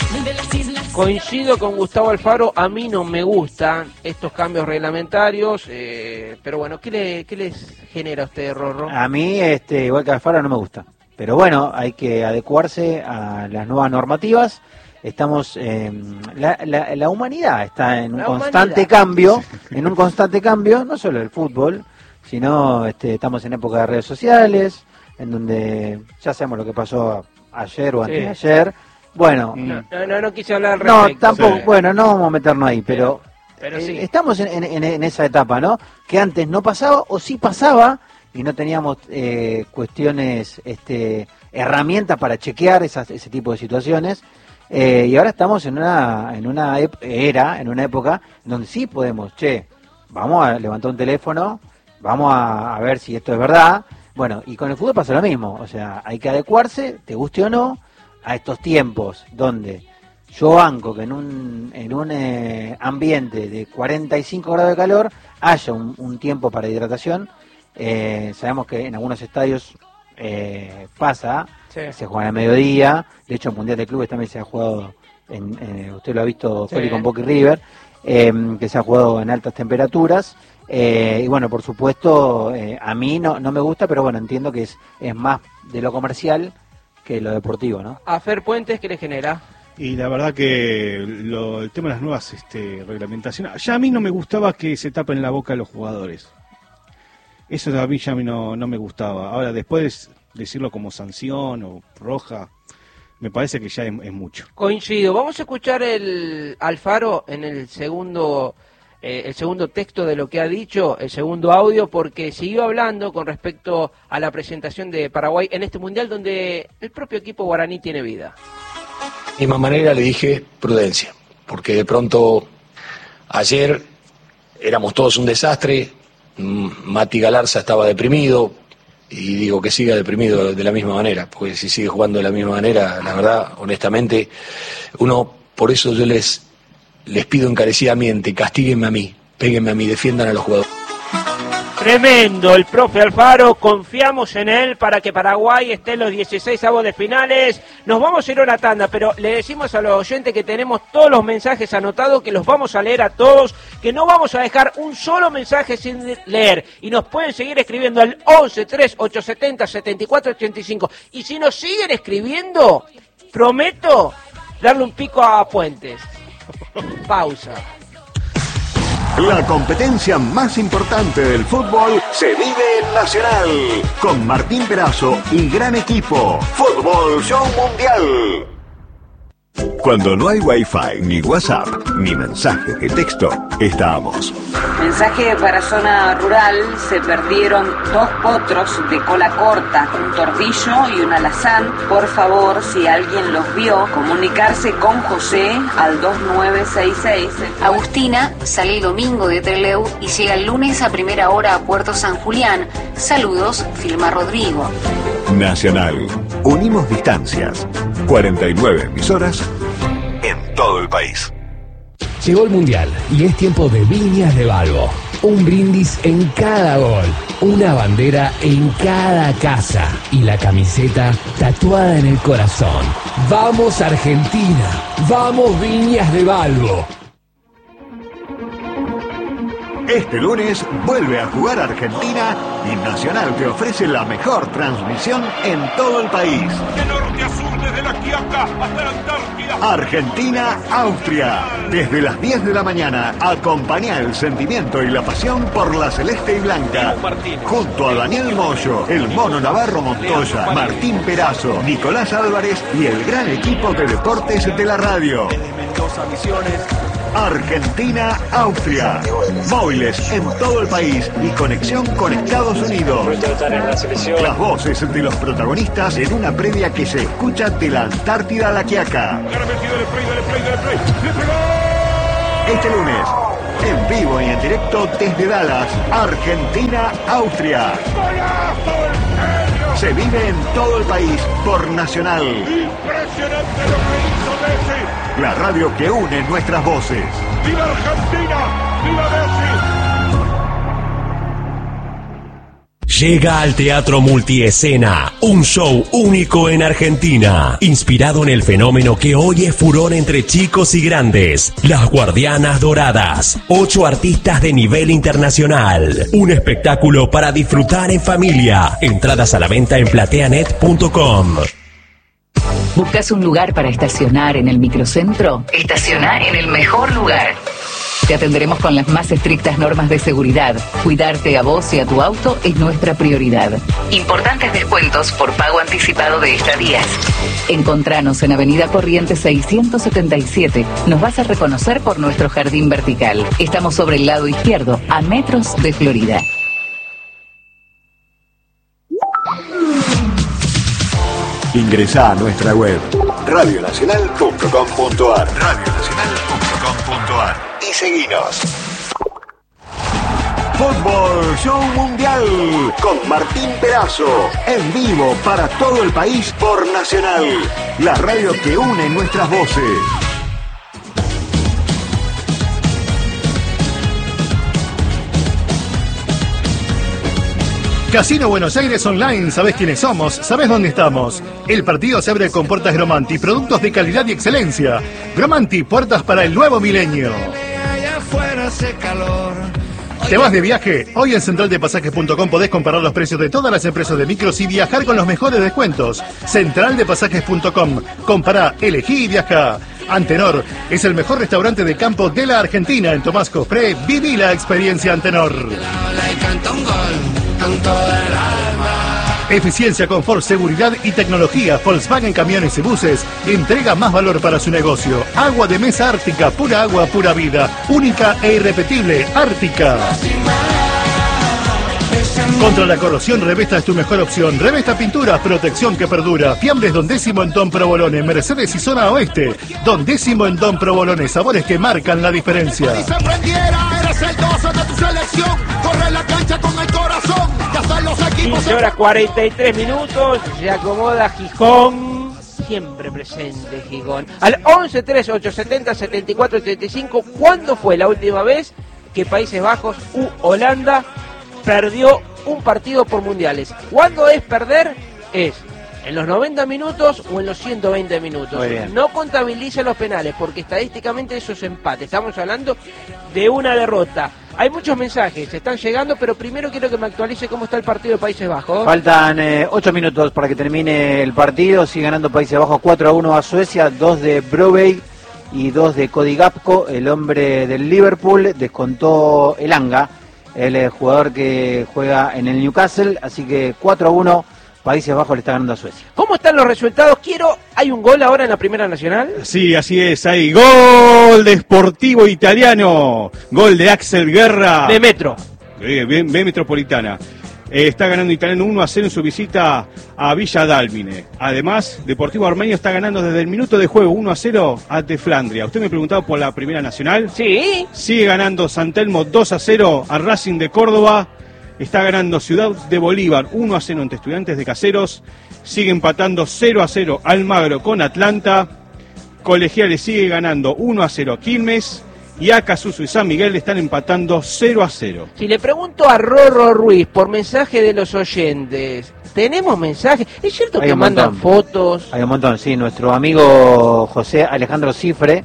Coincido con Gustavo Alfaro, a mí no me gustan estos cambios reglamentarios, eh, pero bueno, ¿qué, le, ¿qué les genera a usted, Rorro? A mí, este, igual que Alfaro, no me gusta. Pero bueno, hay que adecuarse a las nuevas normativas. Estamos, eh, la, la, la humanidad está en un La constante humanidad. cambio, en un constante cambio, no solo el fútbol, sino este, estamos en época de redes sociales, en donde ya sabemos lo que pasó ayer o Sí. antes de ayer. Bueno, No, no, no, no quise hablar al no, respecto. tampoco, Sí. bueno, no vamos a meternos ahí, pero, Pero eh, sí. estamos en, en, en esa etapa, ¿no? Que antes no pasaba, o sí pasaba, y no teníamos eh, cuestiones, este, herramientas para chequear esas, ese tipo de situaciones, eh, y ahora estamos en una, en una ep- era, en una época, donde sí podemos, che, vamos a levantar un teléfono, vamos a, a ver si esto es verdad. Bueno, y con el fútbol pasa lo mismo, o sea, hay que adecuarse, te guste o no, a estos tiempos donde yo banco que en un, en un eh, ambiente de cuarenta y cinco grados de calor haya un, un tiempo para hidratación. Eh, sabemos que en algunos estadios eh, pasa, Sí. se juega a mediodía, de hecho en Mundial de Clubes también se ha jugado, en, eh, usted lo ha visto, Sí. Feli, con Boca y River, eh, que se ha jugado en altas temperaturas. Eh, y bueno, por supuesto, eh, a mí no, no me gusta, pero bueno, entiendo que es, es más de lo comercial que lo deportivo, ¿no? A Fer Puentes, ¿qué le genera? Y la verdad que lo, el tema de las nuevas este, reglamentaciones, ya a mí no me gustaba que se tapen la boca a los jugadores. Eso a mí ya a mí no, no me gustaba. Ahora, después decirlo como sanción o roja, me parece que ya es, es mucho. Coincido. Vamos a escuchar el Alfaro en el segundo eh, el segundo texto de lo que ha dicho, el segundo audio, porque siguió hablando con respecto a la presentación de Paraguay en este mundial donde el propio equipo guaraní tiene vida. De misma manera le dije prudencia, porque de pronto ayer éramos todos un desastre, mm, Mati Galarza estaba deprimido, y digo que siga deprimido de la misma manera, porque si sigue jugando de la misma manera, la verdad, honestamente, uno, por eso yo les, les pido encarecidamente, castíguenme a mí, péguenme a mí, defiendan a los jugadores. Tremendo el profe Alfaro, confiamos en él para que Paraguay esté en los dieciséis avos de finales. Nos vamos a ir a una tanda, pero le decimos a los oyentes que tenemos todos los mensajes anotados, que los vamos a leer a todos, que no vamos a dejar un solo mensaje sin leer. Y nos pueden seguir escribiendo al once tres ocho siete cero siete cuatro ocho cinco. Y si nos siguen escribiendo, prometo darle un pico a Puentes. Pausa. La competencia más importante del fútbol se vive en Nacional, con Martín Perazo y gran equipo. Fútbol Show Mundial. Cuando no hay Wi-Fi, ni WhatsApp, ni mensajes de texto, estamos. Mensaje para zona rural: se perdieron dos potros de cola corta, un tordillo y un alazán. Por favor, si alguien los vio, comunicarse con José al dos nueve seis seis. Agustina sale el domingo de Trelew y llega el lunes a primera hora a Puerto San Julián. Saludos, firma Rodrigo. Nacional. Unimos distancias. cuarenta y nueve emisoras en todo el país. Llegó el Mundial y es tiempo de Viñas de Balbo. Un brindis en cada gol, una bandera en cada casa y la camiseta tatuada en el corazón. ¡Vamos Argentina! ¡Vamos Viñas de Balbo! Este lunes vuelve a jugar Argentina y Nacional te ofrece la mejor transmisión en todo el país. De norte a sur, desde la Quiaca hasta la Antártida. Argentina-Austria. Desde las diez de la mañana, acompaña el sentimiento y la pasión por la celeste y blanca. Junto a Daniel Moyo, el Mono Navarro Montoya, Martín Perazo, Nicolás Álvarez y el gran equipo de deportes de la radio. Argentina-Austria. Móviles en todo el país y conexión con Estados Unidos. Las voces de los protagonistas en una previa que se escucha de la Antártida a la Quiaca. Este lunes, en vivo y en directo desde Dallas, Argentina-Austria. Se vive en todo el país por Nacional. Impresionante lo que hizo Messi. La radio que une nuestras voces. ¡Viva Argentina! ¡Viva Messi! Llega al Teatro Multiescena, un show único en Argentina, inspirado en el fenómeno que hoy es furor entre chicos y grandes, Las Guardianas Doradas, ocho artistas de nivel internacional, un espectáculo para disfrutar en familia, entradas a la venta en plateanet punto com. ¿Buscas un lugar para estacionar en el microcentro? Estaciona en el mejor lugar. Te atenderemos con las más estrictas normas de seguridad. Cuidarte a vos y a tu auto es nuestra prioridad. Importantes descuentos por pago anticipado de estadías. Encontranos en Avenida Corrientes seiscientos setenta y siete. Nos vas a reconocer por nuestro jardín vertical. Estamos sobre el lado izquierdo, a metros de Florida. Ingresá a nuestra web radio nacional punto com punto ar radio nacional punto com punto ar y seguinos. Fútbol Show Mundial con Martín Perazo, en vivo para todo el país por Nacional, la radio que une nuestras voces. Casino Buenos Aires Online, ¿sabés quiénes somos? ¿Sabés dónde estamos? El partido se abre con puertas Gromanti, productos de calidad y excelencia. Gromanti, puertas para el nuevo milenio. ¿Te vas de viaje? Hoy en central de pasajes punto com podés comparar los precios de todas las empresas de micros y viajar con los mejores descuentos. central de pasajes punto com. Compará, elegí y viaja. Antenor es el mejor restaurante de campo de la Argentina. En Tomás Cofré, viví la experiencia Antenor. Eficiencia, confort, seguridad y tecnología. Volkswagen Camiones y Buses entrega más valor para su negocio. Agua de mesa Ártica, pura agua, pura vida. Única e irrepetible, Ártica. Contra la corrosión, Revesta es tu mejor opción. Revesta Pinturas, protección que perdura. Fiambres Don Décimo en Don Provolone, Mercedes y Zona Oeste. Don Décimo en Don Provolone, sabores que marcan la diferencia. Si se prendiera, eres el doce de tu selección. Corre la cancha con el corazón. Ya están los equipos. quince horas cuarenta y tres minutos. Se acomoda Gijón. Siempre presente Gijón. Al once tres ocho setenta setenta y cuatro treinta y cinco. ¿Cuándo fue la última vez que Países Bajos u Holanda perdió un partido por mundiales? ¿Cuándo es perder? Es en los noventa minutos o en los ciento veinte minutos. No contabilice los penales porque estadísticamente eso es empate. Estamos hablando de una derrota. Hay muchos mensajes, están llegando, pero primero quiero que me actualice cómo está el partido de Países Bajos. Faltan eh, ocho minutos para que termine el partido. Sigue ganando Países Bajos cuatro a uno a Suecia, dos de Brobbey y dos de Cody Gakpo, el hombre del Liverpool. Descontó Elanga, el eh, jugador que juega en el Newcastle, así que cuatro a uno Países Bajos le está ganando a Suecia. ¿Cómo están los resultados? Quiero, ¿hay un gol ahora en la Primera Nacional? Sí, así es, hay gol de Sportivo Italiano, gol de Axel Guerra. De Metro. B, B, B Metropolitana. Eh, está ganando Italiano uno a cero en su visita a Villa Dálmine. Además, Deportivo Armenio está ganando desde el minuto de juego uno a cero ante Flandria. Usted me preguntaba por la Primera Nacional. Sí. Sigue ganando San Telmo dos a cero a Racing de Córdoba. Está ganando Ciudad de Bolívar uno a cero ante Estudiantes de Caseros. Sigue empatando cero a cero Almagro con Atlanta. Colegiales sigue ganando uno a cero a Quilmes. Y Acasuso y San Miguel están empatando cero a cero. Si le pregunto a Rorro Ruiz por mensaje de los oyentes, ¿tenemos mensajes? ¿Es cierto Hay que un mandan montón. fotos? Hay un montón, sí. Nuestro amigo José Alejandro Cifre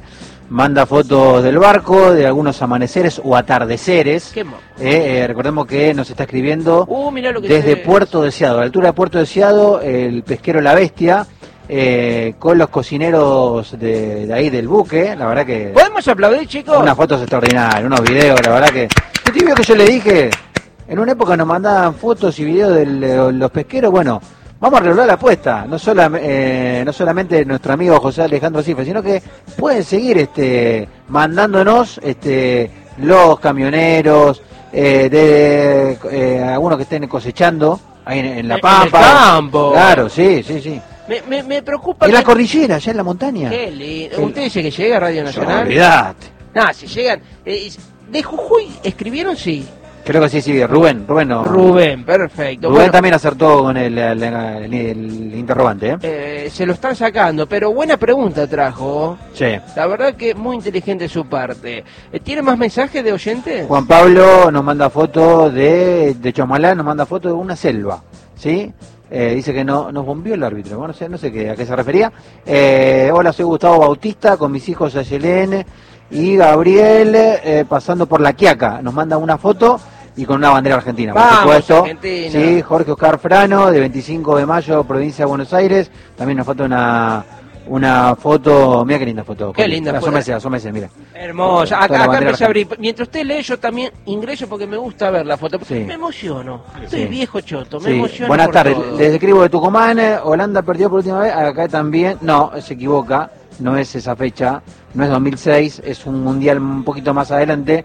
manda fotos del barco, de algunos amaneceres o atardeceres. Qué mo- Eh, eh, recordemos que nos está escribiendo Uh, mirá lo que desde se- Puerto Deseado, a la altura de Puerto Deseado, el pesquero La Bestia, eh, con los cocineros de, de ahí del buque, la verdad que... ¿Podemos aplaudir, chicos? Unas fotos extraordinarias, unos videos, la verdad que... ¿Qué tibio que yo le dije? En una época nos mandaban fotos y videos de los pesqueros, bueno, vamos a regular la apuesta, no, sola, eh, no solamente nuestro amigo José Alejandro Cifre, sino que pueden seguir este mandándonos este los camioneros, eh, de eh, algunos que estén cosechando ahí en, en La En- Pampa. en el campo. Claro, sí, sí, sí. Me, me, me preocupa... En la que- cordillera, allá en la montaña. Qué lindo. ¿Usted dice que llega a Radio Nacional? Olvidate. No, si llegan... eh, de Jujuy, ¿escribieron? Sí. Creo que sí, sí, Rubén, Rubén no. Rubén, perfecto. Rubén Bueno, también acertó con el, el- el- el interrogante, ¿eh? eh, se lo están sacando, pero buena pregunta trajo. Sí. La verdad que muy inteligente su parte. Eh, ¿Tiene más mensajes de oyentes? Juan Pablo nos manda foto de, de Chomalá, nos manda foto de una selva, ¿sí? Eh, dice que no nos bombió el árbitro, bueno, no sé, no sé qué, a qué se refería. Eh, hola, soy Gustavo Bautista, con mis hijos Ayelén y Gabriel, eh, pasando por La Quiaca. Nos manda una foto y con una bandera argentina, por Vamos, supuesto. Argentina. Sí, Jorge Oscar Frano, de veinticinco de mayo, provincia de Buenos Aires. También nos falta una, una foto, mira qué linda foto. Qué linda foto. Asómese, asómese, mira. Hermosa. Toda la Acá, acá bandera empecé a abrir. Mientras usted lee, yo también ingreso porque me gusta ver la foto. Sí. Me emociono. Estoy Sí. viejo choto. Me Sí. emociono. Buenas por tardes, todo. les escribo de Tucumán, eh, Holanda perdió por última vez, acá también, no, se equivoca, no es esa fecha, no es dos mil seis, es un mundial un poquito más adelante,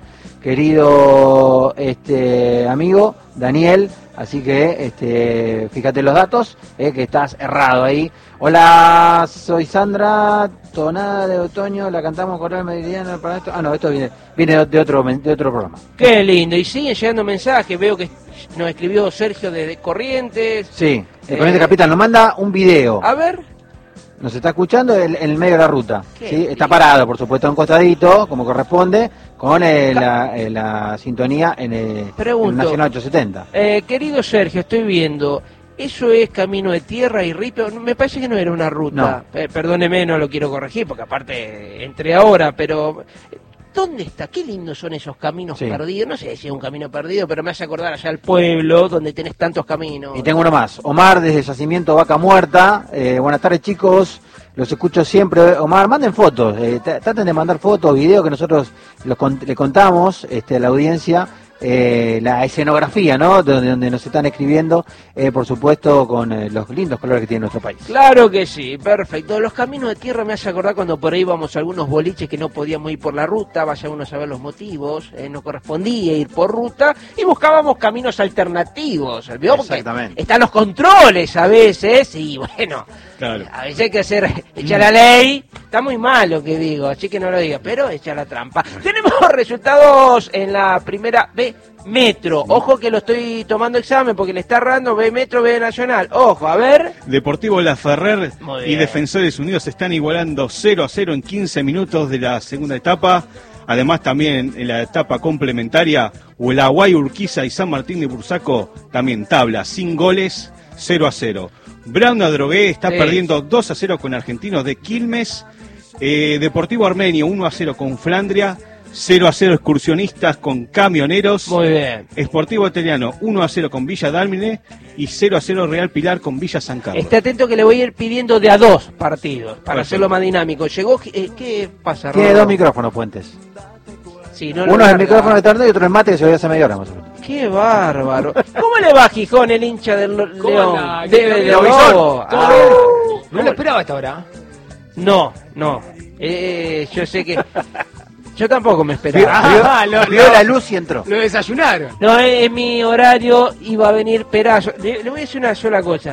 querido este amigo Daniel, así que este fíjate los datos, eh, que estás errado ahí. Hola, soy Sandra, Tonada de Otoño, la cantamos Coral Meridiano para esto, ah no, esto viene, viene de otro, de otro programa. Qué lindo. Y siguen llegando mensajes. Veo que nos escribió Sergio desde Corrientes. Sí, el Eh, Corriente Capital nos manda un video. A ver. Nos está escuchando en, en el medio de la ruta. Qué ¿sí? Está parado, por supuesto, en un costadito, como corresponde, con eh, la, eh, la sintonía en el Pregunto. Nacional ochocientos setenta. Eh, querido Sergio, estoy viendo. ¿Eso es camino de tierra y ripio? Me parece que no era una ruta. Eh, perdóneme, no lo quiero corregir, porque aparte entré ahora, pero... ¿Dónde está? Qué lindos son esos caminos Sí. perdidos. No sé si es un camino perdido, pero me hace acordar allá al pueblo, donde tenés tantos caminos. Y tengo uno más. Omar, desde Yacimiento Vaca Muerta. Eh, buenas tardes, chicos. Los escucho siempre. Omar, manden fotos. Eh, t- traten de mandar fotos, videos que nosotros los con- le contamos este, a la audiencia. Eh, la escenografía, ¿no? Donde, donde nos están escribiendo, eh, por supuesto, con eh, los lindos colores que tiene nuestro país. Claro que sí, perfecto. Los caminos de tierra me hace acordar cuando por ahí íbamos a algunos boliches que no podíamos ir por la ruta, vaya uno a saber los motivos, eh, no correspondía ir por ruta y buscábamos caminos alternativos. ¿Vio? Porque Exactamente. están los controles a veces y bueno, Claro. a veces hay que hacer, echar la ley. Está muy mal lo que digo, así que no lo diga, pero echa la trampa. Tenemos resultados en la primera B Metro. Ojo que lo estoy tomando examen porque le está errando B Metro, B Nacional. Ojo, a ver. Deportivo La Ferrer Muy y bien. Defensores Unidos están igualando cero a cero en quince minutos de la segunda etapa. Además, también en la etapa complementaria, Huelaguay, Urquiza y San Martín de Bursaco, también tabla, sin goles, cero a cero. Brown Adrogué está Sí. perdiendo dos a cero con Argentinos de Quilmes. Eh, Deportivo Armenio uno a cero con Flandria. cero a cero Excursionistas con Camioneros. Muy bien. Sportivo Italiano uno a cero con Villa Dálmine y cero a cero Real Pilar con Villa San Carlos. Esté atento que le voy a ir pidiendo de a dos partidos para Perfecto. hacerlo más dinámico. Llegó, eh, ¿qué pasa, Tiene Rodo? dos micrófonos, Puentes. Sí, no lo Uno es el larga. micrófono de tarde y otro el mate que se lo voy a hacer media hora más o menos. Qué bárbaro. ¿Cómo le va a Gijón, el hincha del Lo- León? anda? De, ¿Qué de- tal, de Lobizón? Lobo. ¿Todo Ah. bien? No ¿Cómo- lo esperaba hasta ahora. No, no. Eh, yo sé que... Yo tampoco me esperaba. Ah, lo- Vio lo- la luz y entró. Lo desayunaron. No, en, en mi horario iba a venir Perazo. Le, le voy a decir una sola cosa.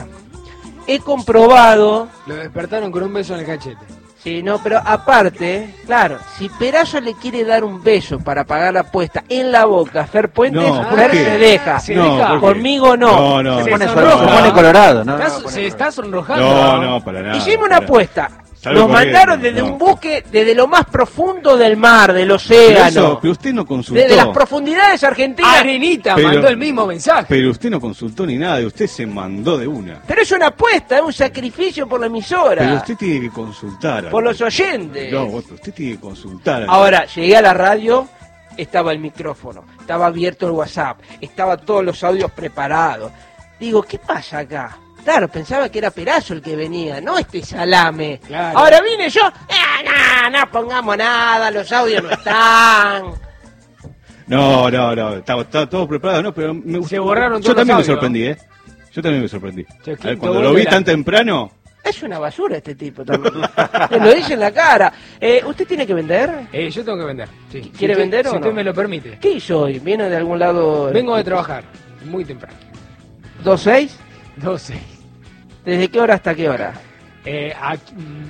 He comprobado... Lo despertaron con un beso en el cachete. Sí, no, pero aparte, claro, si Perazo le quiere dar un beso para pagar la apuesta en la boca a Fer Puentes, No, ¿por Fer qué? se deja. Se No, deja. ¿por qué? Conmigo no. No, no, Se Se pone, sonroja. se pone colorado, ¿no? Está- No, pone se colorado. está sonrojando. No, no, para nada. Hicimos una para- apuesta. Salgo Nos corriendo, mandaron desde no. un buque, desde lo más profundo del mar, del Pero, océano. eso, pero usted no consultó. Desde las profundidades argentinas. Arenita Pero- mandó el mismo mensaje. Pero usted no consultó ni nada, usted se mandó de una. Pero es una apuesta, es un sacrificio por la emisora. Pero usted tiene que consultar. Por los oyentes. No, usted tiene que consultar. Ahora, llegué a la radio, estaba el micrófono, estaba abierto el WhatsApp, estaba todos los audios preparados. Digo, ¿qué pasa acá? Claro, pensaba que era Perazo el que venía, no este salame. Claro. Ahora vine yo, ah, no, no pongamos nada, los audios no están. No, no, no, estaba, estaba todo preparado, no, pero me gustó. Se borraron Yo todos también me los audios, sorprendí, ¿eh? Yo también me sorprendí. Che, A ver, quinto cuando gol lo de vi la- tan temprano, Es una basura este tipo también. Me lo dice en la cara. Eh, ¿Usted tiene que vender? Eh, yo tengo que vender. Sí. ¿Quiere Si vender usted- o Si no? usted me lo permite. ¿Qué hizo hoy? ¿Viene de algún lado? Vengo de trabajar, muy temprano. ¿dos seis? doce. ¿Desde qué hora hasta qué hora? Eh, a-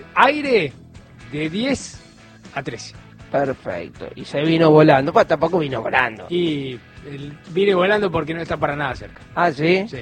aire de diez a trece. Perfecto. Y se vino volando. Pues tampoco vino volando. Y el- vine volando porque no está para nada cerca. ¿Ah, sí? Sí.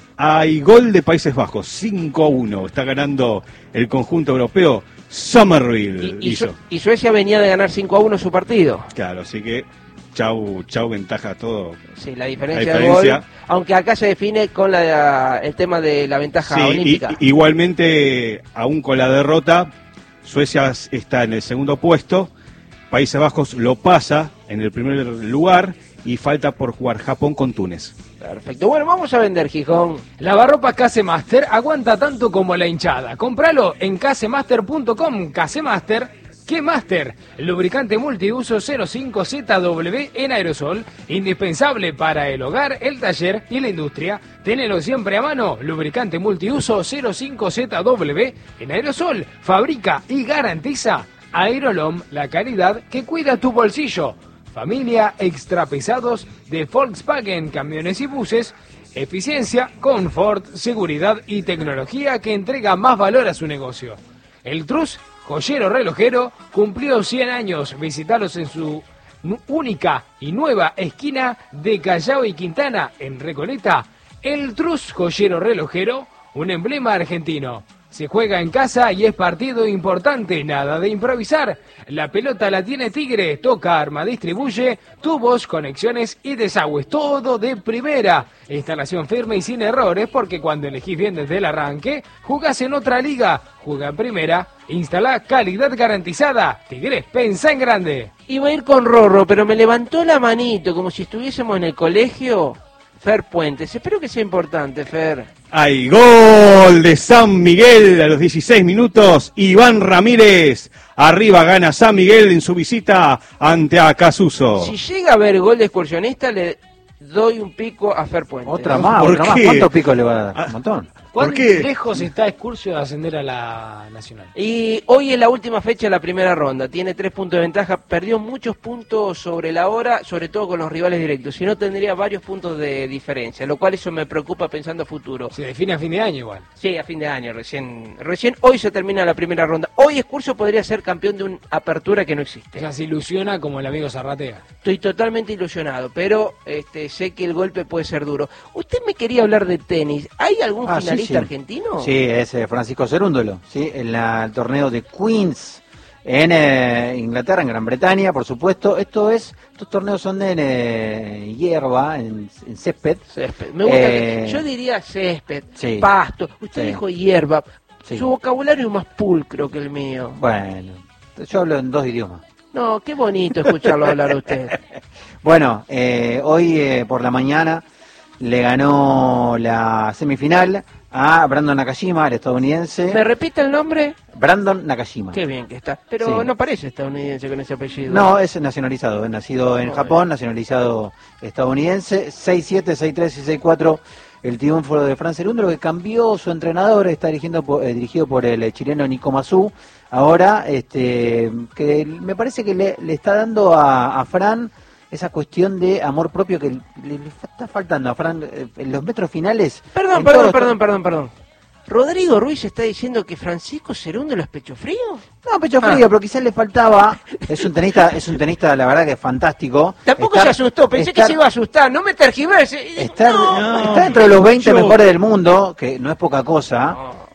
hay gol de Países Bajos, cinco a uno. Está ganando el conjunto europeo. Somerville Y, hizo. Su- y Suecia venía de ganar cinco a uno su partido. Claro, así que chau, chau ventaja todo. Sí, la diferencia, La de diferencia. gol, aunque acá se define con la, el tema de la ventaja Sí, olímpica. y- igualmente, aún con la derrota, Suecia está en el segundo puesto, Países Bajos lo pasa en el primer lugar y falta por jugar Japón con Túnez. Perfecto. Bueno, vamos a vender, Gijón. Lavarropas Casemaster aguanta tanto como la hinchada. Cómpralo en casemaster punto com. Casemaster, ¿qué Master? Lubricante multiuso cero cinco Z W en aerosol, indispensable para el hogar, el taller y la industria. Tenelo siempre a mano. Lubricante multiuso cero cinco Z W en aerosol. Fabrica y garantiza Aerolom, la calidad que cuida tu bolsillo. Familia extra pesados de Volkswagen, camiones y buses. Eficiencia, confort, seguridad y tecnología que entrega más valor a su negocio. El Trus, joyero relojero, cumplió cien años. Visitalos en su nu- única y nueva esquina de Callao y Quintana, en Recoleta. El Trus, joyero relojero, un emblema argentino. Se juega en casa y es partido importante, nada de improvisar. La pelota la tiene Tigre, toca, arma, distribuye, tubos, conexiones y desagües, todo de primera. Instalación firme y sin errores, porque cuando elegís bien desde el arranque, jugás en otra liga, juega en primera, instala calidad garantizada. Tigre, pensá en grande. Iba a ir con Rorro, pero me levantó la manito como si estuviésemos en el colegio. Fer Puentes. Espero que sea importante, Fer. Hay gol de San Miguel a los dieciséis minutos. Iván Ramírez. Arriba gana San Miguel en su visita ante Acasuso. Si llega a haber gol de excursionista, le doy un pico a Fer Puentes. Otra más, ¿Por otra más. qué? ¿Cuántos picos le va a dar? Un montón. ¿Cuán qué? lejos está Excursio de ascender a la Nacional? Y hoy es la última fecha de la primera ronda. Tiene tres puntos de ventaja. Perdió muchos puntos sobre la hora, sobre todo con los rivales directos. Si no, tendría varios puntos de diferencia, lo cual eso me preocupa pensando a futuro. Se define a fin de año igual. Sí, a fin de año, recién. Recién hoy se termina la primera ronda. Hoy Excursio podría ser campeón de una apertura que no existe. O sea, se ilusiona como el amigo Zarratea. Estoy totalmente ilusionado, pero este, sé que el golpe puede ser duro. Usted me quería hablar de tenis. ¿Hay algún Ah, sí, finalista sí. argentino? Sí, es eh, Francisco Cerúndolo, ¿sí? En la- el torneo de Queens en eh, Inglaterra, en Gran Bretaña, por supuesto. Esto es, estos torneos son en eh, hierba, en, en césped. Césped. Me gusta Eh, que- yo diría césped, sí. pasto. Usted Sí. dijo hierba. Sí. Su vocabulario es más pulcro que el mío. Bueno, yo hablo en dos idiomas. No, qué bonito escucharlo hablar a usted. Bueno, eh, hoy eh, por la mañana le ganó la semifinal a Brandon Nakashima, el estadounidense. ¿Me repite el nombre? Brandon Nakashima. Qué bien que está. Pero Sí. no parece estadounidense con ese apellido. No, es nacionalizado, es nacido en Muy Japón, nacionalizado estadounidense. seis siete, seis tres y seis cuatro el triunfo de Fran Cerúndolo, que cambió su entrenador, está dirigiendo por- eh, dirigido por el eh, chileno Nico Mazú. Ahora, este, que me parece que le, le está dando a, a Fran esa cuestión de amor propio que le, le está faltando a Fran eh, en los metros finales. Perdón, en perdón, todos los- perdón, perdón, perdón. ¿Rodrigo Ruiz está diciendo que Francisco Cerúndolo es pecho frío? No, pecho frío, pero quizás le faltaba. Es un tenista, es un tenista, la verdad que es fantástico. Tampoco Estar- se asustó, pensé estar- que se iba a asustar. No me tergiverse. Estar, No. está dentro de los veinte yo- mejores del mundo, que no es poca cosa.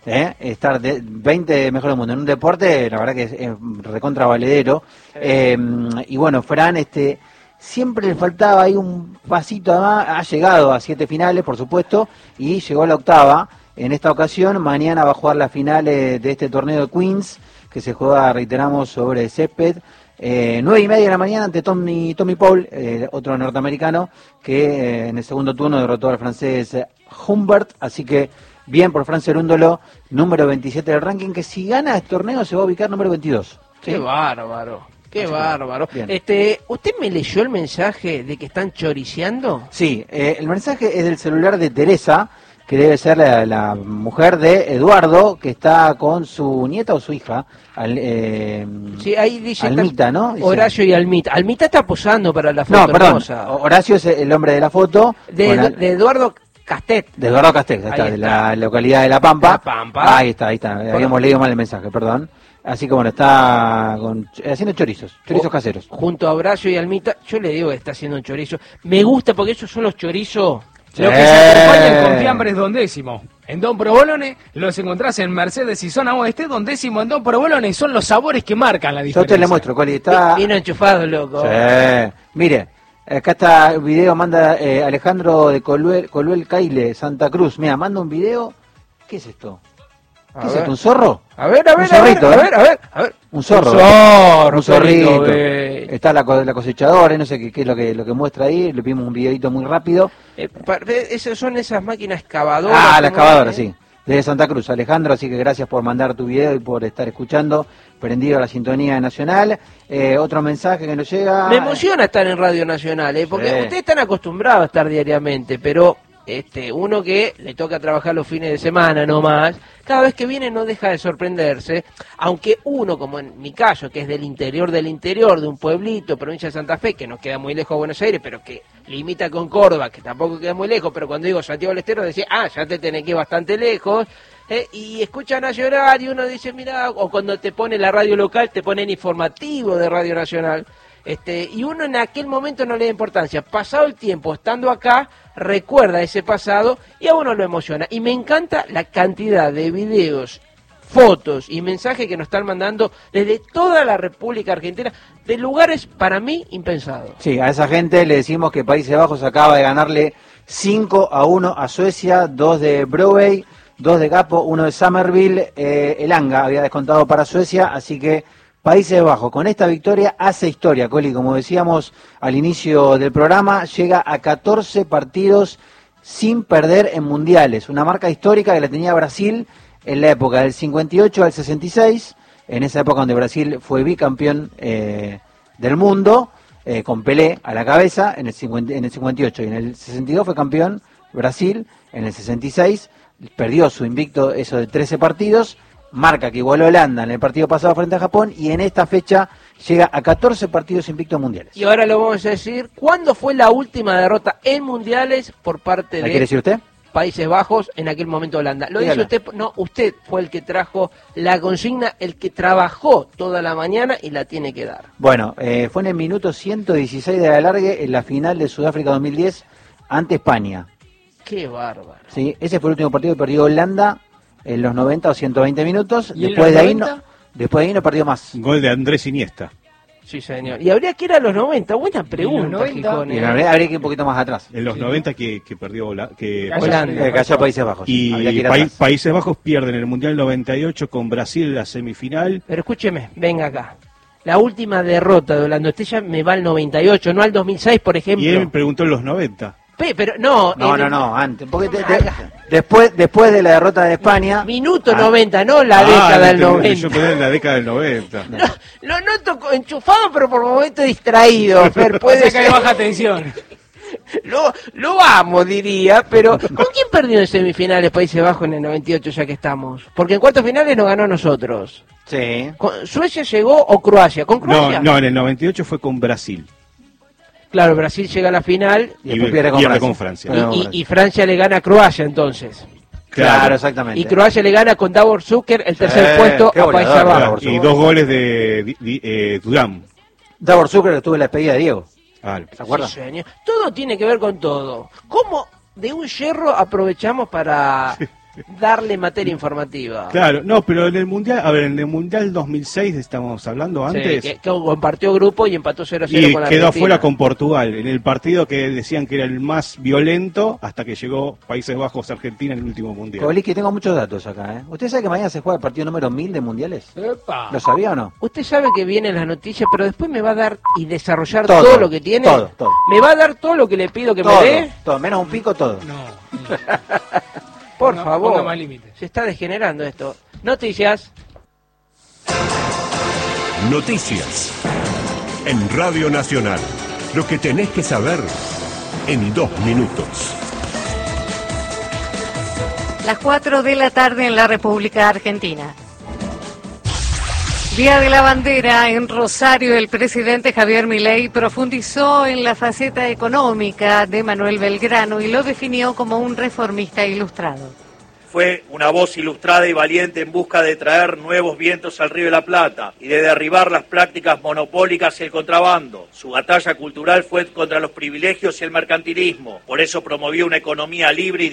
¿eh? Estar de veinte mejor del mundo en un deporte, la verdad que es, es recontra valedero. Eh, y bueno, Fran, este, siempre le faltaba ahí un pasito más, ha llegado a siete finales, por supuesto, y llegó a la octava. En esta ocasión, mañana va a jugar las finales de este torneo de Queens, que se juega, reiteramos, sobre césped. Eh, nueve y media de la mañana ante Tommy, Tommy Paul, eh, otro norteamericano, que eh, en el segundo turno derrotó al francés Humbert. Así que bien por Fran Cerúndolo, número veintisiete del ranking, que si gana este torneo se va a ubicar número veintidós. Qué ¿sí? bárbaro, qué Así bárbaro. Bien. Este, ¿usted me leyó el mensaje de que están choriceando? Sí, eh, el mensaje es del celular de Teresa, que debe ser la, la mujer de Eduardo, que está con su nieta o su hija, al, eh, Sí, ahí dice Almita, ¿no? Dice. Horacio y Almita. Almita está posando para la foto. No, perdón, hermosa. Horacio es el hombre de la foto. De, con al- de Eduardo Castet. de Eduardo Castel, ahí Ahí está, de está. la localidad de La Pampa. La Pampa. Ahí está, ahí está, habíamos leído mal el mensaje, perdón. Así que bueno, está con, haciendo chorizos, chorizos O- caseros. Junto a Horacio y Almita, yo le digo que está haciendo un chorizo. Me gusta porque esos son los chorizos. Lo que se acompañan con fiambres Don Décimo. En Don Provolone los encontrás en Mercedes y zona oeste. Don Décimo en Don Provolone son los sabores que marcan la Yo diferencia. te le muestro, Coli, está... Bien enchufado, loco. Sí. Mire, acá está el video, manda eh, Alejandro de Coluel, Coluel Caile, Santa Cruz. Mira, manda un video. ¿Qué es esto? A ¿Qué es ver. esto? ¿Un zorro? A ver, a ver, un zorrito, a ver, ¿eh? a ver, a ver, a ver. Un zorro. Un zorro, Un zorrito. perrito, eh. Está la, co- la cosechadora, no sé qué, qué es lo que, lo que muestra ahí. Le pedimos un videito muy rápido. Eh, pa- ve, esas son esas máquinas excavadoras. Ah, la ¿cómo excavadora, es? sí. Desde Santa Cruz, Alejandro, así que gracias por mandar tu video y por estar escuchando, prendido a la sintonía nacional. Eh, otro mensaje que nos llega. Me emociona estar en Radio Nacional, ¿eh? Porque Sí. ustedes están acostumbrados a estar diariamente, pero este uno que le toca trabajar los fines de semana nomás, cada vez que viene no deja de sorprenderse, aunque uno, como en mi caso, que es del interior del interior, de un pueblito, provincia de Santa Fe, que nos queda muy lejos de Buenos Aires, pero que limita con Córdoba, que tampoco queda muy lejos, pero cuando digo Santiago del Estero, decía, ah, ya te tenés que ir bastante lejos, eh, y escuchan Nacional y uno dice, mira, o cuando te pone la radio local, te ponen informativo de Radio Nacional. Este, y uno en aquel momento no le da importancia. Pasado el tiempo, estando acá, recuerda ese pasado y a uno lo emociona. Y me encanta la cantidad de videos, fotos y mensajes que nos están mandando desde toda la República Argentina, de lugares para mí impensados. Sí, a esa gente le decimos que Países Bajos acaba de ganarle cinco a uno a Suecia, dos de Broadway, dos de Gapo, uno de Somerville. Eh, el Anga había descontado para Suecia, así que Países Bajos con esta victoria hace historia, Coli, como decíamos al inicio del programa, llega a catorce partidos sin perder en mundiales, una marca histórica que la tenía Brasil en la época del cincuenta y ocho al sesenta y seis, en esa época donde Brasil fue bicampeón eh, del mundo, eh, con Pelé a la cabeza, en el, cincuenta, en el cincuenta y ocho, y en el sesenta y dos fue campeón Brasil, en el sesenta y seis perdió su invicto, eso de trece partidos, marca que igualó Holanda en el partido pasado frente a Japón, y en esta fecha llega a catorce partidos invictos mundiales. Y ahora lo vamos a decir, ¿cuándo fue la última derrota en mundiales por parte ¿La de quiere decir usted? Países Bajos, en aquel momento Holanda? Lo Dígalo. dice usted, no, usted fue el que trajo la consigna, el que trabajó toda la mañana y la tiene que dar. Bueno, eh, fue en el minuto ciento dieciséis de alargue en la final de Sudáfrica dos mil diez ante España. Qué bárbaro. ¿Sí? Ese fue el último partido que perdió Holanda en los noventa o ciento veinte minutos. ¿Y en Después los de ahí noventa? no, después de ahí no perdió más. Gol de Andrés Iniesta. Sí, señor. Y habría que ir a los noventa. Buena pregunta, noventa? Gijón, Y ¿eh? la verdad, habría que ir un poquito más atrás. En los noventa que, que perdió Hola- que Holanda. Eh, cayó a Países Bajos. Y Habría que ir Pai- atrás. Países Bajos pierden el Mundial noventa y ocho con Brasil en la semifinal. Pero escúcheme, venga acá. La última derrota de Holanda, usted ya me va al noventa y ocho, no al dos mil seis, por ejemplo. Y él preguntó en los noventa. Pe- pero no, No, en no, el no, antes. Porque de- de- después, después de la derrota de España. Minuto Ah. noventa, no la Ah, década del yo noventa. quedé en la década del noventa. Lo noto co- enchufado, pero por momentos distraído. Fer, puede Pasa que hay ser. baja tensión. Lo, lo amo, diría, pero ¿con quién perdió en semifinales Países Bajos en el noventa y ocho, ya que estamos? Porque en cuartos finales nos ganó a nosotros. Sí. ¿Con- ¿Suecia llegó o Croacia? ¿Con Croacia? No, no, en el noventa y ocho fue con Brasil. Claro, Brasil llega a la final Y después pierde con pierde Francia. con Francia. y, Pierde con y- Francia. y Francia le gana a Croacia entonces. Claro, exactamente. Y Croacia le gana con Davor Zucker el tercer Sí, puesto qué a goleador, Países Davor Bajos. Zucker. Y dos goles de Di- Di- eh, Durán. Davor Zucker que estuvo en la despedida de Diego. Ah, ¿Se acuerdan? Sí, señor. Todo tiene que ver con todo. ¿Cómo de un yerro aprovechamos para darle materia informativa. Claro, no, pero en el Mundial, a ver, en el Mundial dos mil seis estamos hablando antes. Sí, que, que compartió grupo y empató cero a cero y con la quedó Argentina. afuera con Portugal, en el partido que decían que era el más violento hasta que llegó Países Bajos Argentina en el último Mundial. Cobliqui, tengo muchos datos acá, ¿eh? ¿Usted sabe que mañana se juega el partido número mil de Mundiales? Epa. ¿Lo sabía o no? Usted sabe que vienen las noticias, pero después me va a dar y desarrollar Todo, todo, lo que tiene. todo, todo. ¿Me va a dar todo lo que le pido que Todo, me dé? todo, menos un pico, todo. No. Por Ponga- favor. ponga más límites. Se está degenerando esto. Noticias. Noticias. En Radio Nacional. Lo que tenés que saber en dos minutos. Las cuatro de la tarde en la República Argentina. Día de la Bandera en Rosario, el presidente Javier Milei profundizó en la faceta económica de Manuel Belgrano y lo definió como un reformista ilustrado. Fue una voz ilustrada y valiente en busca de traer nuevos vientos al Río de la Plata y de derribar las prácticas monopólicas y el contrabando. Su batalla cultural fue contra los privilegios y el mercantilismo. Por eso promovió una economía libre y